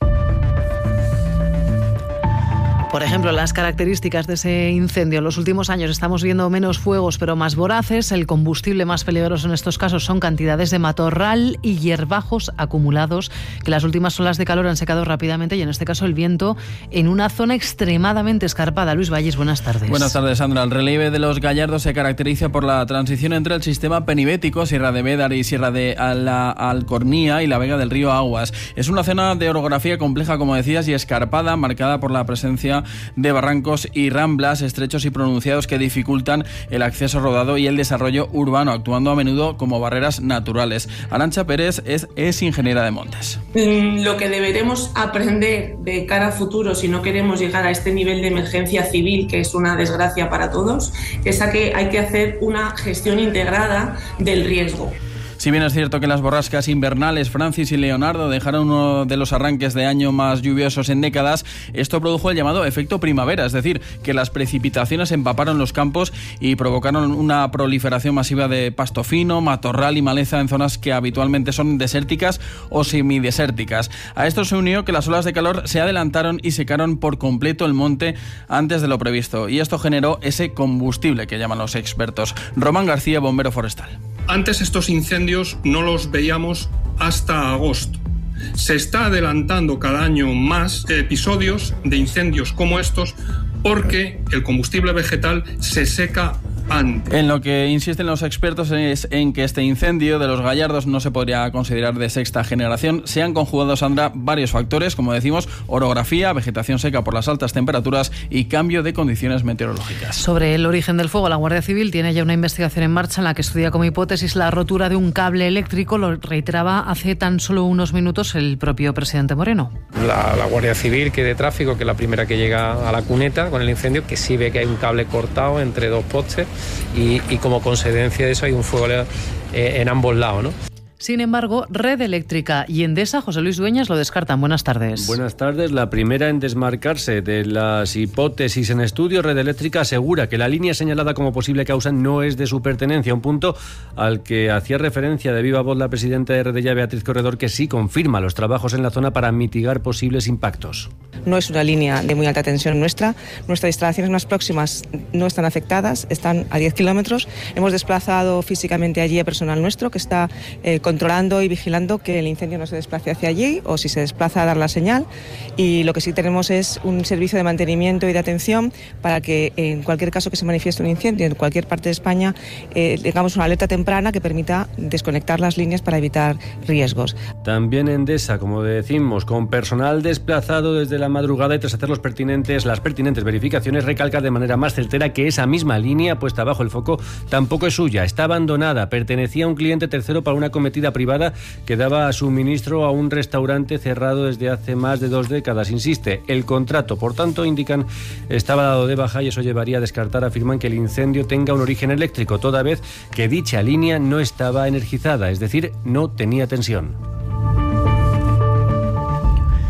Por ejemplo, las características de ese incendio. En los últimos años estamos viendo menos fuegos, pero más voraces. El combustible más peligroso en estos casos son cantidades de matorral y hierbajos acumulados, que las últimas olas de calor han secado rápidamente, y en este caso el viento en una zona extremadamente escarpada. Luis Valles, buenas tardes. Buenas tardes, Sandra. El relieve de los Gallardos se caracteriza por la transición entre el sistema penibético, Sierra de Bédar y Sierra de la Alcornía, y la vega del río Aguas. Es una zona de orografía compleja, como decías, y escarpada, marcada por la presencia de barrancos y ramblas estrechos y pronunciados que dificultan el acceso rodado y el desarrollo urbano, actuando a menudo como barreras naturales. Arantxa Pérez es, es ingeniera de montes. Lo que deberemos aprender de cara al futuro, si no queremos llegar a este nivel de emergencia civil, que es una desgracia para todos, es a que hay que hacer una gestión integrada del riesgo. Si bien es cierto que las borrascas invernales Francis y Leonardo dejaron uno de los arranques de año más lluviosos en décadas, esto produjo el llamado efecto primavera, es decir, que las precipitaciones empaparon los campos y provocaron una proliferación masiva de pasto fino, matorral y maleza en zonas que habitualmente son desérticas o semidesérticas. A esto se unió que las olas de calor se adelantaron y secaron por completo el monte antes de lo previsto, y esto generó ese combustible que llaman los expertos. Román García, bombero forestal. Antes estos incendios no los veíamos hasta agosto. Se está adelantando cada año más episodios de incendios como estos porque el combustible vegetal se seca antes. En lo que insisten los expertos es en que este incendio de los Gallardos no se podría considerar de sexta generación. Se han conjugado, Sandra, varios factores, como decimos, orografía, vegetación seca por las altas temperaturas y cambio de condiciones meteorológicas. Sobre el origen del fuego, la Guardia Civil tiene ya una investigación en marcha en la que estudia como hipótesis la rotura de un cable eléctrico. Lo reiteraba hace tan solo unos minutos el propio presidente Moreno. La, la Guardia Civil, que de tráfico, que es la primera que llega a la cuneta con el incendio, que sí ve que hay un cable cortado entre dos postes. Y, y como consecuencia de eso hay un fuego eh, en ambos lados, ¿no? Sin embargo, Red Eléctrica y Endesa, José Luis Dueñas, lo descartan. Buenas tardes. Buenas tardes. La primera en desmarcarse de las hipótesis en estudio, Red Eléctrica asegura que la línea señalada como posible causa no es de su pertenencia, un punto al que hacía referencia de viva voz la presidenta de Redella, Beatriz Corredor, que sí confirma los trabajos en la zona para mitigar posibles impactos. No es una línea de muy alta tensión nuestra. Nuestras instalaciones más próximas no están afectadas, están a diez kilómetros. Hemos desplazado físicamente allí a personal nuestro que está eh, controlando y vigilando que el incendio no se desplace hacia allí, o si se desplaza a dar la señal, y lo que sí tenemos es un servicio de mantenimiento y de atención para que en cualquier caso que se manifieste un incendio en cualquier parte de España eh, tengamos una alerta temprana que permita desconectar las líneas para evitar riesgos. También Endesa, como decimos, con personal desplazado desde la madrugada y tras hacer los pertinentes, las pertinentes verificaciones, recalca de manera más certera que esa misma línea puesta bajo el foco tampoco es suya, está abandonada, pertenecía a un cliente tercero para una cometida privada que daba suministro a un restaurante cerrado desde hace más de dos décadas. Insiste, el contrato, por tanto, indican, estaba dado de baja y eso llevaría a descartar, afirman, que el incendio tenga un origen eléctrico, toda vez que dicha línea no estaba energizada, es decir, no tenía tensión.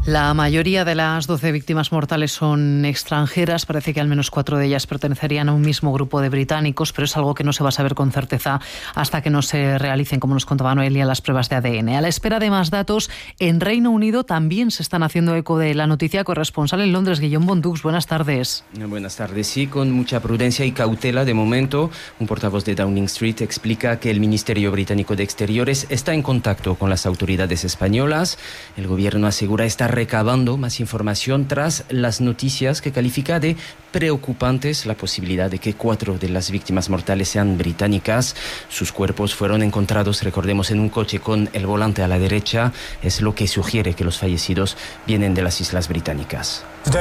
La mayoría de las doce víctimas mortales son extranjeras. Parece que al menos cuatro de ellas pertenecerían a un mismo grupo de británicos, pero es algo que no se va a saber con certeza hasta que no se realicen, como nos contaba Noelia, las pruebas de A D N. A la espera de más datos, en Reino Unido también se están haciendo eco de la noticia. Corresponsal en Londres, Guillaume Bondux, buenas tardes. Buenas tardes. Sí, con mucha prudencia y cautela de momento. Un portavoz de Downing Street explica que el Ministerio Británico de Exteriores está en contacto con las autoridades españolas. El gobierno asegura estar recabando más información tras las noticias que califica de preocupantes la posibilidad de que cuatro de las víctimas mortales sean británicas. Sus cuerpos fueron encontrados, recordemos, en un coche con el volante a la derecha. Es lo que sugiere que los fallecidos vienen de las Islas Británicas.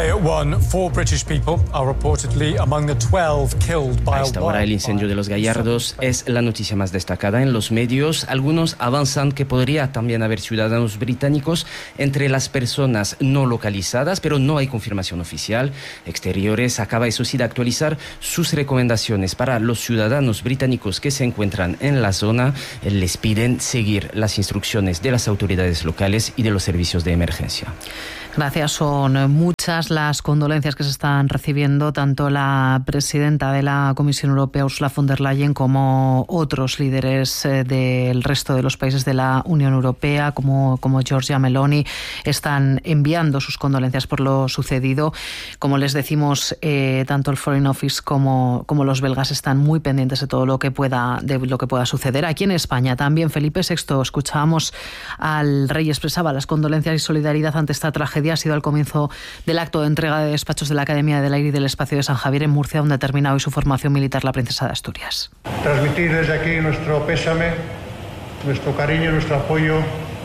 A esta hora el incendio de los Gallardos es la noticia más destacada en los medios. Algunos avanzan que podría también haber ciudadanos británicos entre las personas no localizadas, pero no hay confirmación oficial. Exteriores acaba, eso sí, de actualizar sus recomendaciones para los ciudadanos británicos que se encuentran en la zona. Les piden seguir las instrucciones de las autoridades locales y de los servicios de emergencia. Gracias. Son muchas las condolencias que se están recibiendo, tanto la presidenta de la Comisión Europea, Ursula von der Leyen, como otros líderes del resto de los países de la Unión Europea, como, como Giorgia Meloni, están enviando sus condolencias por lo sucedido. Como les decimos, eh, tanto el Foreign Office como, como los belgas están muy pendientes de todo lo que pueda, de lo que pueda suceder. Aquí en España también Felipe sexto, escuchábamos al rey, expresaba las condolencias y solidaridad ante esta tragedia. Ha sido al comienzo del acto de entrega de despachos de la Academia del Aire y del Espacio de San Javier en Murcia, donde ha terminado hoy su formación militar la princesa de Asturias. Transmitir desde aquí nuestro pésame, nuestro cariño, nuestro apoyo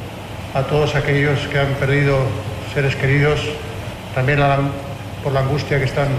a todos aquellos que han perdido seres queridos, también a la, por la angustia que están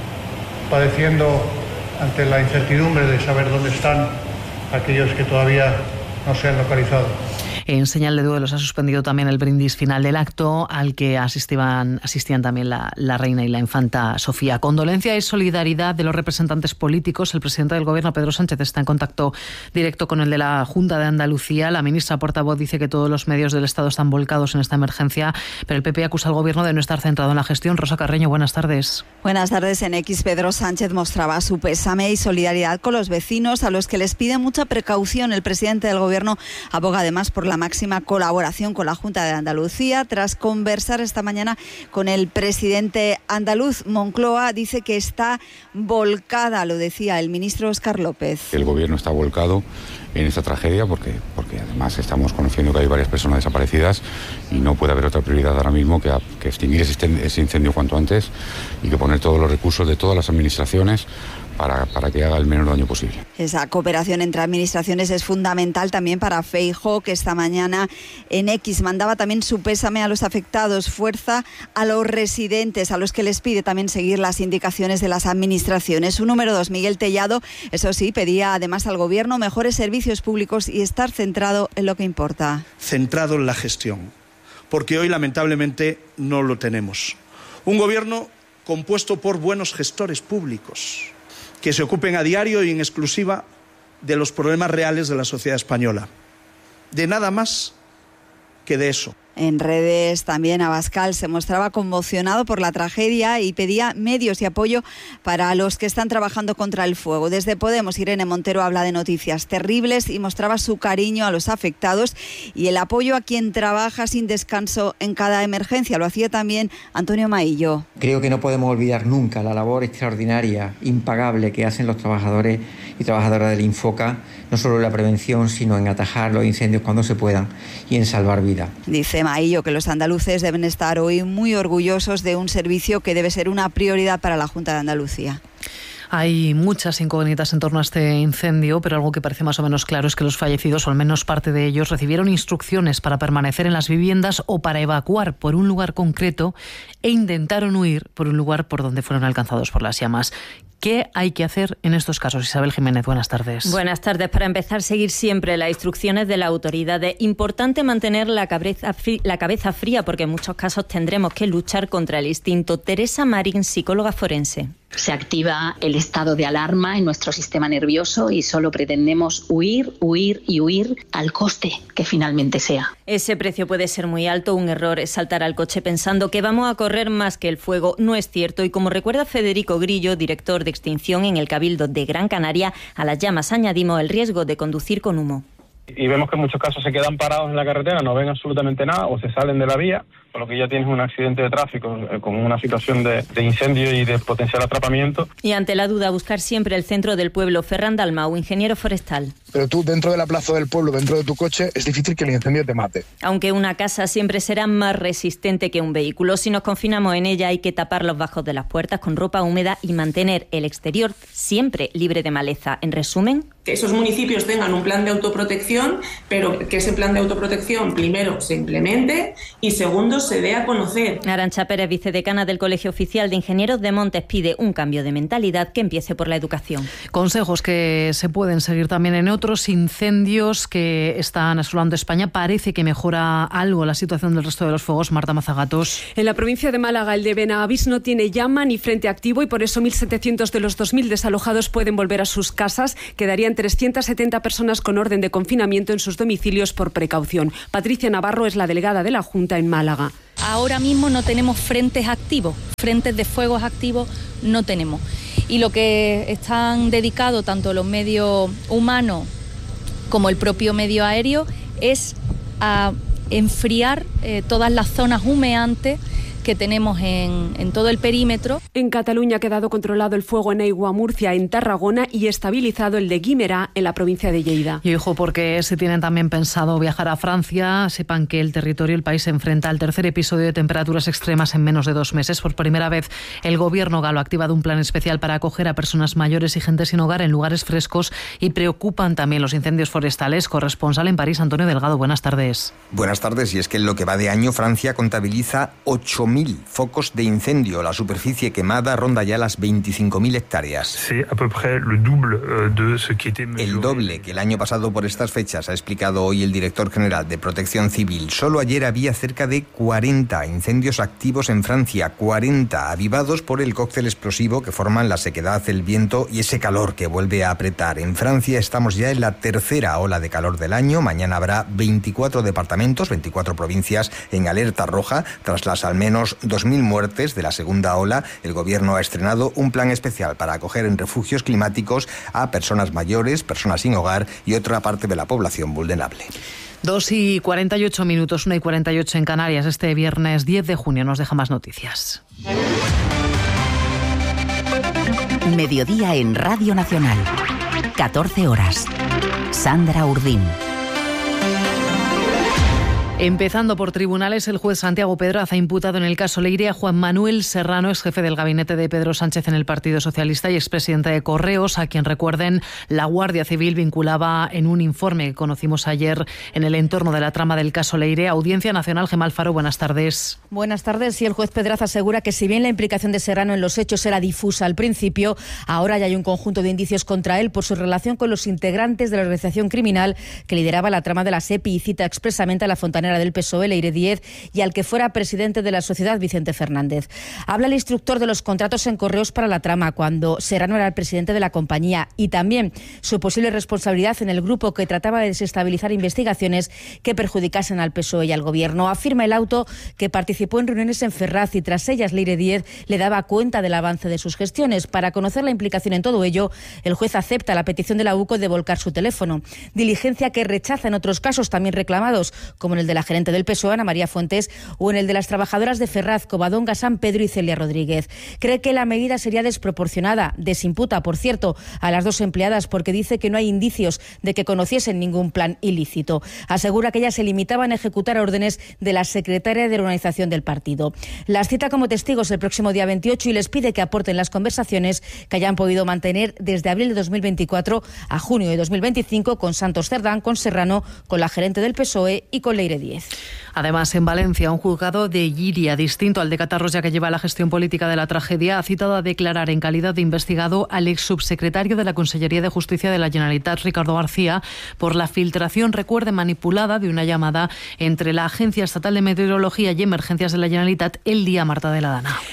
padeciendo ante la incertidumbre de saber dónde están aquellos que todavía no se han localizado. En señal de duelo se ha suspendido también el brindis final del acto, al que asistían, asistían también la, la reina y la infanta Sofía. Condolencia y solidaridad de los representantes políticos. El presidente del Gobierno, Pedro Sánchez, está en contacto directo con el de la Junta de Andalucía. La ministra portavoz dice que todos los medios del Estado están volcados en esta emergencia, pero el P P acusa al Gobierno de no estar centrado en la gestión. Rosa Carreño, buenas tardes. Buenas tardes. En X, Pedro Sánchez mostraba su pésame y solidaridad con los vecinos, a los que les pide mucha precaución. El presidente del Gobierno aboga además por la máxima colaboración con la Junta de Andalucía. Tras conversar esta mañana con el presidente andaluz, Moncloa dice que está volcada, lo decía el ministro Óscar López. El Gobierno está volcado en esta tragedia porque, porque además estamos conociendo que hay varias personas desaparecidas y no puede haber otra prioridad ahora mismo que, que extinguir ese, ese incendio cuanto antes y que poner todos los recursos de todas las administraciones Para, para que haga el menor daño posible. Esa cooperación entre administraciones es fundamental también para Feijóo, que esta mañana en X mandaba también su pésame a los afectados, fuerza a los residentes, a los que les pide también seguir las indicaciones de las administraciones. Su número dos, Miguel Tellado, eso sí, pedía además al Gobierno mejores servicios públicos y estar centrado en lo que importa. Centrado en la gestión, porque hoy lamentablemente no lo tenemos. Un Gobierno compuesto por buenos gestores públicos, que se ocupen a diario y en exclusiva de los problemas reales de la sociedad española. De nada más que de eso. En redes también Abascal se mostraba conmocionado por la tragedia y pedía medios y apoyo para los que están trabajando contra el fuego. Desde Podemos, Irene Montero habla de noticias terribles y mostraba su cariño a los afectados y el apoyo a quien trabaja sin descanso en cada emergencia. Lo hacía también Antonio Maillo. Creo que no podemos olvidar nunca la labor extraordinaria, impagable que hacen los trabajadores y trabajadoras del Infoca, no solo en la prevención, sino en atajar los incendios cuando se puedan y en salvar vidas. Dice Maillo que los andaluces deben estar hoy muy orgullosos de un servicio que debe ser una prioridad para la Junta de Andalucía. Hay muchas incógnitas en torno a este incendio, pero algo que parece más o menos claro es que los fallecidos, o al menos parte de ellos, recibieron instrucciones para permanecer en las viviendas o para evacuar por un lugar concreto e intentaron huir por un lugar por donde fueron alcanzados por las llamas. ¿Qué hay que hacer en estos casos? Isabel Jiménez, buenas tardes. Buenas tardes. Para empezar, seguir siempre las instrucciones de la autoridad. Es importante mantener la cabeza, fría, la cabeza fría porque en muchos casos tendremos que luchar contra el instinto. Teresa Marín, psicóloga forense. Se activa el estado de alarma en nuestro sistema nervioso y solo pretendemos huir, huir y huir al coste que finalmente sea. Ese precio puede ser muy alto. Un error es saltar al coche pensando que vamos a correr más que el fuego. No es cierto. Y como recuerda Federico Grillo, director de extinción en el Cabildo de Gran Canaria, a las llamas añadimos el riesgo de conducir con humo. Y vemos que en muchos casos se quedan parados en la carretera, no ven absolutamente nada o se salen de la vía, por lo que ya tienes un accidente de tráfico eh, con una situación de, de incendio y de potencial atrapamiento. Y ante la duda, buscar siempre el centro del pueblo. Ferran Dalmau, ingeniero forestal. Pero tú, dentro de la plaza del pueblo, dentro de tu coche, es difícil que el incendio te mate. Aunque una casa siempre será más resistente que un vehículo. Si nos confinamos en ella, hay que tapar los bajos de las puertas con ropa húmeda y mantener el exterior siempre libre de maleza. En resumen, que esos municipios tengan un plan de autoprotección, pero que ese plan de autoprotección primero se implemente y segundo se dé a conocer. Arantxa Pérez, vicedecana del Colegio Oficial de Ingenieros de Montes, pide un cambio de mentalidad que empiece por la educación. Consejos que se pueden seguir también en otros incendios que están asolando España. Parece que mejora algo la situación del resto de los fuegos. Marta Mazagatos. En la provincia de Málaga, el de Benavís no tiene llama ni frente activo y por eso mil setecientos de los dos mil desalojados pueden volver a sus casas. Quedarían trescientas setenta personas con orden de confinamiento en sus domicilios por precaución. Patricia Navarro es la delegada de la Junta en Málaga. Ahora mismo no tenemos frentes activos, frentes de fuegos activos no tenemos. Y lo que están dedicados tanto los medios humanos como el propio medio aéreo es a enfriar eh, todas las zonas humeantes que tenemos en, en todo el perímetro. En Cataluña ha quedado controlado el fuego en Aigua, Murcia, en Tarragona y estabilizado el de Guimerá en la provincia de Lleida. Y ojo, porque si tienen también pensado viajar a Francia, sepan que el territorio, el país, se enfrenta al tercer episodio de temperaturas extremas en menos de dos meses. Por primera vez, el gobierno galo ha activado un plan especial para acoger a personas mayores y gente sin hogar en lugares frescos y preocupan también los incendios forestales. Corresponsal en París, Antonio Delgado, buenas tardes. Buenas tardes, y es que en lo que va de año, Francia contabiliza ocho mil focos de incendio. La superficie quemada ronda ya las veinticinco mil hectáreas. El doble que el año pasado por estas fechas, ha explicado hoy el director general de Protección Civil. Solo ayer había cerca de cuarenta incendios activos en Francia, cuarenta avivados por el cóctel explosivo que forman la sequedad, el viento y ese calor que vuelve a apretar. En Francia estamos ya en la tercera ola de calor del año. Mañana habrá veinticuatro departamentos, veinticuatro provincias en alerta roja tras las al menos dos mil muertes de la segunda ola. El gobierno ha estrenado un plan especial para acoger en refugios climáticos a personas mayores, personas sin hogar y otra parte de la población vulnerable. Dos y cuarenta y ocho minutos, una y cuarenta y ocho en Canarias. Este viernes diez de junio nos deja más noticias. Mediodía en Radio Nacional. catorce horas. Sandra Urdín. Empezando por tribunales, el juez Santiago Pedraz ha imputado en el caso Leire a Juan Manuel Serrano, ex jefe del gabinete de Pedro Sánchez en el Partido Socialista y expresidente de Correos, a quien, recuerden, la Guardia Civil vinculaba en un informe que conocimos ayer en el entorno de la trama del caso Leire. Audiencia Nacional, Gemma Alfaro, buenas tardes. Buenas tardes. Y el juez Pedraz asegura que si bien la implicación de Serrano en los hechos era difusa al principio, ahora ya hay un conjunto de indicios contra él por su relación con los integrantes de la organización criminal que lideraba la trama de la SEPI y cita expresamente a la fontanera del P S O E, Leire Díez, y al que fuera presidente de la sociedad, Vicente Fernández. Habla el instructor de los contratos en Correos para la trama, cuando Serrano era el presidente de la compañía, y también su posible responsabilidad en el grupo que trataba de desestabilizar investigaciones que perjudicasen al P S O E y al gobierno. Afirma el auto que participó en reuniones en Ferraz y tras ellas Leire Díez le daba cuenta del avance de sus gestiones. Para conocer la implicación en todo ello, el juez acepta la petición de la U C O de volcar su teléfono, diligencia que rechaza en otros casos también reclamados, como en el de la gerente del P S O E, Ana María Fuentes, o en el de las trabajadoras de Ferraz, Covadonga, San Pedro y Celia Rodríguez. Cree que la medida sería desproporcionada. Desimputa, por cierto, a las dos empleadas porque dice que no hay indicios de que conociesen ningún plan ilícito. Asegura que ellas se limitaban a ejecutar órdenes de la secretaria de la organización del partido. Las cita como testigos el próximo día veintiocho y les pide que aporten las conversaciones que hayan podido mantener desde abril de dos mil veinticuatro a junio de dos mil veinticinco con Santos Cerdán, con Serrano, con la gerente del P S O E y con Leire Díez. Además, en Valencia, un juzgado de Llíria, distinto al de Catarros, ya que lleva la gestión política de la tragedia, ha citado a declarar en calidad de investigado al ex subsecretario de la Consellería de Justicia de la Generalitat, Ricardo García, por la filtración, recuerde, manipulada de una llamada entre la Agencia Estatal de Meteorología y Emergencias de la Generalitat el día Marta de la Dana.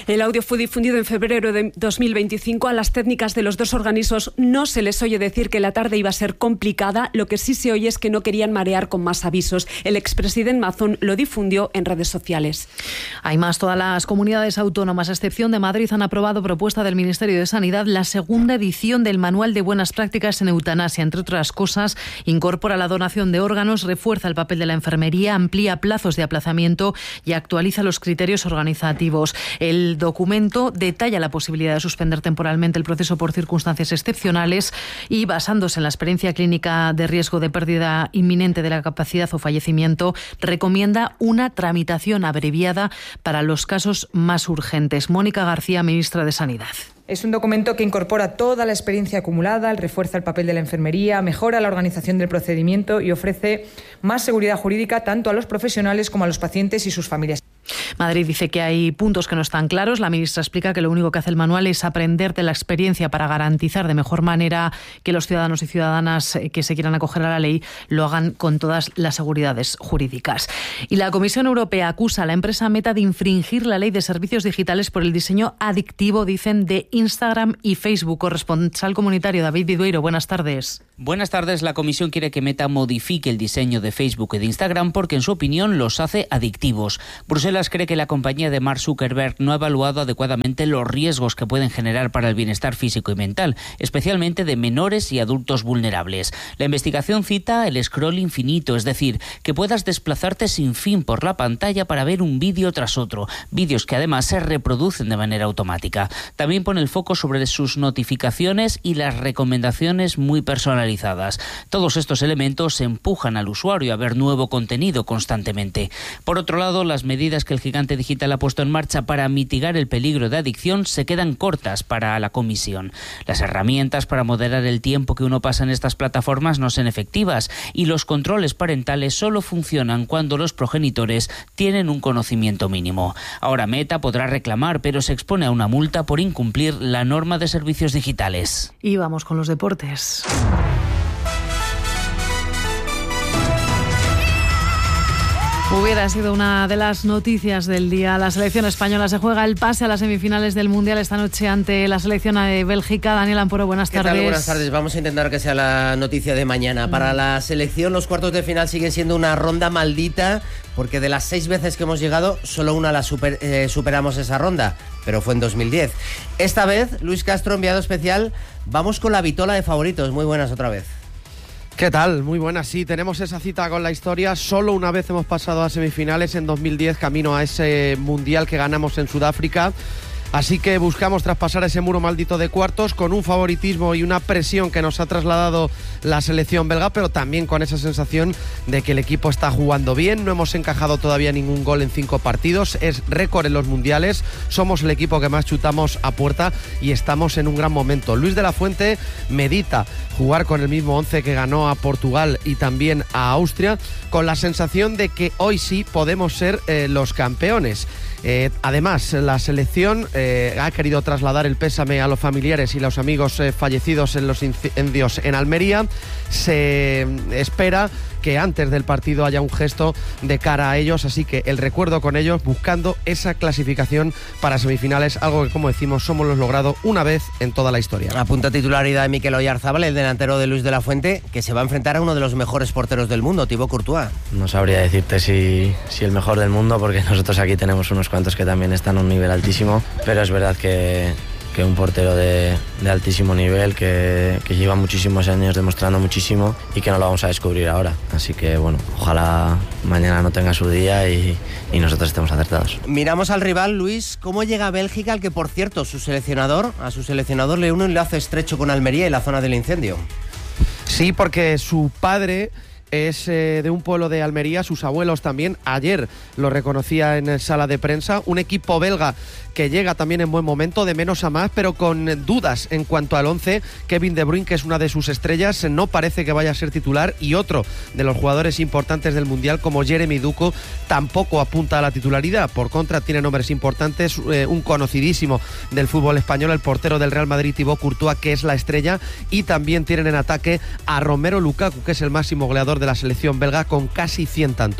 El audio fue difundido en febrero de dos mil veinticinco. A las técnicas de los dos organismos no se les oye decir que la tarde iba a ser complicada. Lo que sí se oye es que no querían marear con más avisos. El expresidente Mazón lo difundió en redes sociales. Hay más. Todas las comunidades autónomas, a excepción de Madrid, han aprobado propuesta del Ministerio de Sanidad la segunda edición del Manual de Buenas Prácticas en Eutanasia. Entre otras cosas, incorpora la donación de órganos, refuerza el papel de la enfermería, amplía plazos de aplazamiento y actualiza los criterios organizativos. El documento detalla la posibilidad de suspender temporalmente el proceso por circunstancias excepcionales y, basándose en la experiencia clínica de riesgo de pérdida inminente de la capacidad o fallecimiento, recomienda una tramitación abreviada para los casos más urgentes. Mónica García, ministra de Sanidad. Es un documento que incorpora toda la experiencia acumulada, refuerza el papel de la enfermería, mejora la organización del procedimiento y ofrece más seguridad jurídica tanto a los profesionales como a los pacientes y sus familias. Madrid dice que hay puntos que no están claros. La ministra explica que lo único que hace el manual es aprender de la experiencia para garantizar de mejor manera que los ciudadanos y ciudadanas que se quieran acoger a la ley lo hagan con todas las seguridades jurídicas. Y la Comisión Europea acusa a la empresa Meta de infringir la ley de servicios digitales por el diseño adictivo, dicen, de Instagram y Facebook. Corresponsal comunitario David Vidueiro, buenas tardes. Buenas tardes. La Comisión quiere que Meta modifique el diseño de Facebook y de Instagram porque, en su opinión, los hace adictivos. Bruselas cree que la compañía de Mark Zuckerberg no ha evaluado adecuadamente los riesgos que pueden generar para el bienestar físico y mental, especialmente de menores y adultos vulnerables. La investigación cita el scroll infinito, es decir, que puedas desplazarte sin fin por la pantalla para ver un vídeo tras otro, vídeos que además se reproducen de manera automática. También pone el foco sobre sus notificaciones y las recomendaciones muy personalizadas. Todos estos elementos empujan al usuario a ver nuevo contenido constantemente. Por otro lado, las medidas que el gigante digital ha puesto en marcha para mitigar el peligro de adicción se quedan cortas para la Comisión. Las herramientas para moderar el tiempo que uno pasa en estas plataformas no son efectivas y los controles parentales solo funcionan cuando los progenitores tienen un conocimiento mínimo. Ahora Meta podrá reclamar, pero se expone a una multa por incumplir la norma de servicios digitales. Y vamos con los deportes. Hubiera sido una de las noticias del día. La selección española se juega el pase a las semifinales del Mundial esta noche ante la selección de Bélgica. Daniel Amporo, buenas ¿Qué tardes. tal? Buenas tardes. Vamos a intentar que sea la noticia de mañana. Para la selección, los cuartos de final siguen siendo una ronda maldita, porque de las seis veces que hemos llegado, solo una la super, eh, superamos esa ronda, pero fue en dos mil diez. Esta vez, Luis Castro, enviado especial, vamos con la vitola de favoritos. Muy buenas otra vez. ¿Qué tal? Muy buenas, sí, tenemos esa cita con la historia. Solo una vez hemos pasado a semifinales, en dos mil diez, camino a ese Mundial que ganamos en Sudáfrica. Así que buscamos traspasar ese muro maldito de cuartos con un favoritismo y una presión que nos ha trasladado la selección belga, pero también con esa sensación de que el equipo está jugando bien. No hemos encajado todavía ningún gol en cinco partidos, es récord en los mundiales, somos el equipo que más chutamos a puerta y estamos en un gran momento. Luis de la Fuente medita jugar con el mismo once que ganó a Portugal y también a Austria, con la sensación de que hoy sí podemos ser eh, los campeones. Eh, además, la selección eh, ha querido trasladar el pésame a los familiares y los amigos eh, fallecidos en los incendios en Almería. Se espera que antes del partido haya un gesto de cara a ellos, así que el recuerdo con ellos, buscando esa clasificación para semifinales, algo que, como decimos, somos los logrado una vez en toda la historia. Apunta titularidad de Mikel Oyarzabal, el delantero de Luis de la Fuente, que se va a enfrentar a uno de los mejores porteros del mundo, Thibaut Courtois. No sabría decirte si, si el mejor del mundo, porque nosotros aquí tenemos unos cuantos que también están a un nivel altísimo, pero es verdad que que un portero de, de altísimo nivel, que, que lleva muchísimos años demostrando muchísimo y que no lo vamos a descubrir ahora. Así que bueno, ojalá mañana no tenga su día y, y nosotros estemos acertados. Miramos al rival, Luis, ¿cómo llega Bélgica, al que por cierto su seleccionador, a su seleccionador le une un lazo estrecho con Almería y la zona del incendio? Sí, porque su padre es eh, de un pueblo de Almería, sus abuelos también. Ayer lo reconocía en sala de prensa. Un equipo belga que llega también en buen momento, de menos a más, pero con dudas en cuanto al once. Kevin De Bruyne, que es una de sus estrellas, no parece que vaya a ser titular, y otro de los jugadores importantes del Mundial, como Jeremy Doku, tampoco apunta a la titularidad. Por contra, tiene nombres importantes, eh, un conocidísimo del fútbol español, el portero del Real Madrid, Thibaut Courtois, que es la estrella, y también tienen en ataque a Romelu Lukaku, que es el máximo goleador de la selección belga, con casi cien tantos.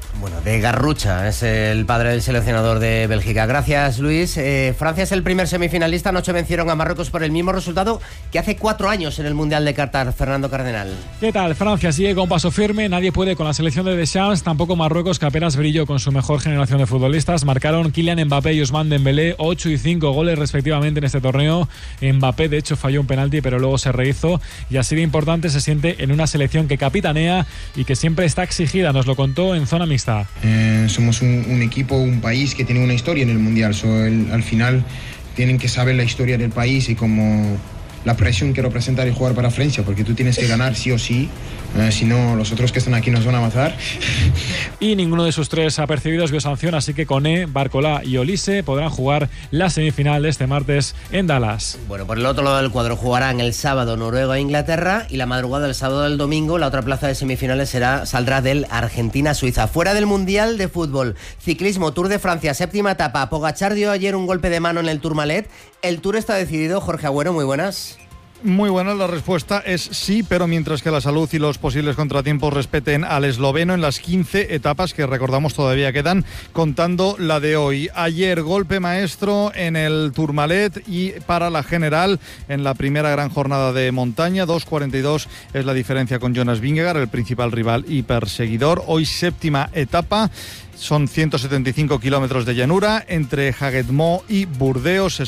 Bueno, de Garrucha, es el padre del seleccionador de Bélgica. Gracias, Luis. Eh, Francia es el primer semifinalista. Anoche vencieron a Marruecos por el mismo resultado que hace cuatro años en el Mundial de Qatar. Fernando Cardenal. ¿Qué tal? Francia sigue con paso firme. Nadie puede con la selección de Deschamps. Tampoco Marruecos, que apenas brilló con su mejor generación de futbolistas. Marcaron Kylian Mbappé y Ousmane Dembélé ocho y cinco goles respectivamente en este torneo. Mbappé, de hecho, falló un penalti, pero luego se rehizo. Y así de importante se siente en una selección que capitanea y que siempre está exigida. Nos lo contó en zona mixta. Eh, somos un, un equipo, un país que tiene una historia en el Mundial. So, el, al final tienen que saber la historia del país y como la presión que representa el jugar para Francia, porque tú tienes que ganar sí o sí, eh, si no los otros que están aquí nos van a matar. Y ninguno de sus tres apercibidos vio sanción, así que Koné, Barcola y Olise podrán jugar la semifinal de este martes en Dallas. Bueno, por el otro lado del cuadro jugarán el sábado Noruega e Inglaterra y la madrugada del sábado del domingo la otra plaza de semifinales será saldrá del Argentina-Suiza. Fuera del Mundial de Fútbol, ciclismo, Tour de Francia, séptima etapa. Pogačar dio ayer un golpe de mano en el Tourmalet. El Tour está decidido. Jorge Agüero, muy buenas. Muy buena, la respuesta es sí, pero mientras que la salud y los posibles contratiempos respeten al esloveno en las quince etapas que recordamos todavía quedan, contando la de hoy. Ayer golpe maestro en el Tourmalet y para la general en la primera gran jornada de montaña, dos cuarenta y dos es la diferencia con Jonas Vingegaard, el principal rival y perseguidor. Hoy séptima etapa. Son ciento setenta y cinco kilómetros de llanura entre Jaguetmó y Burdeos.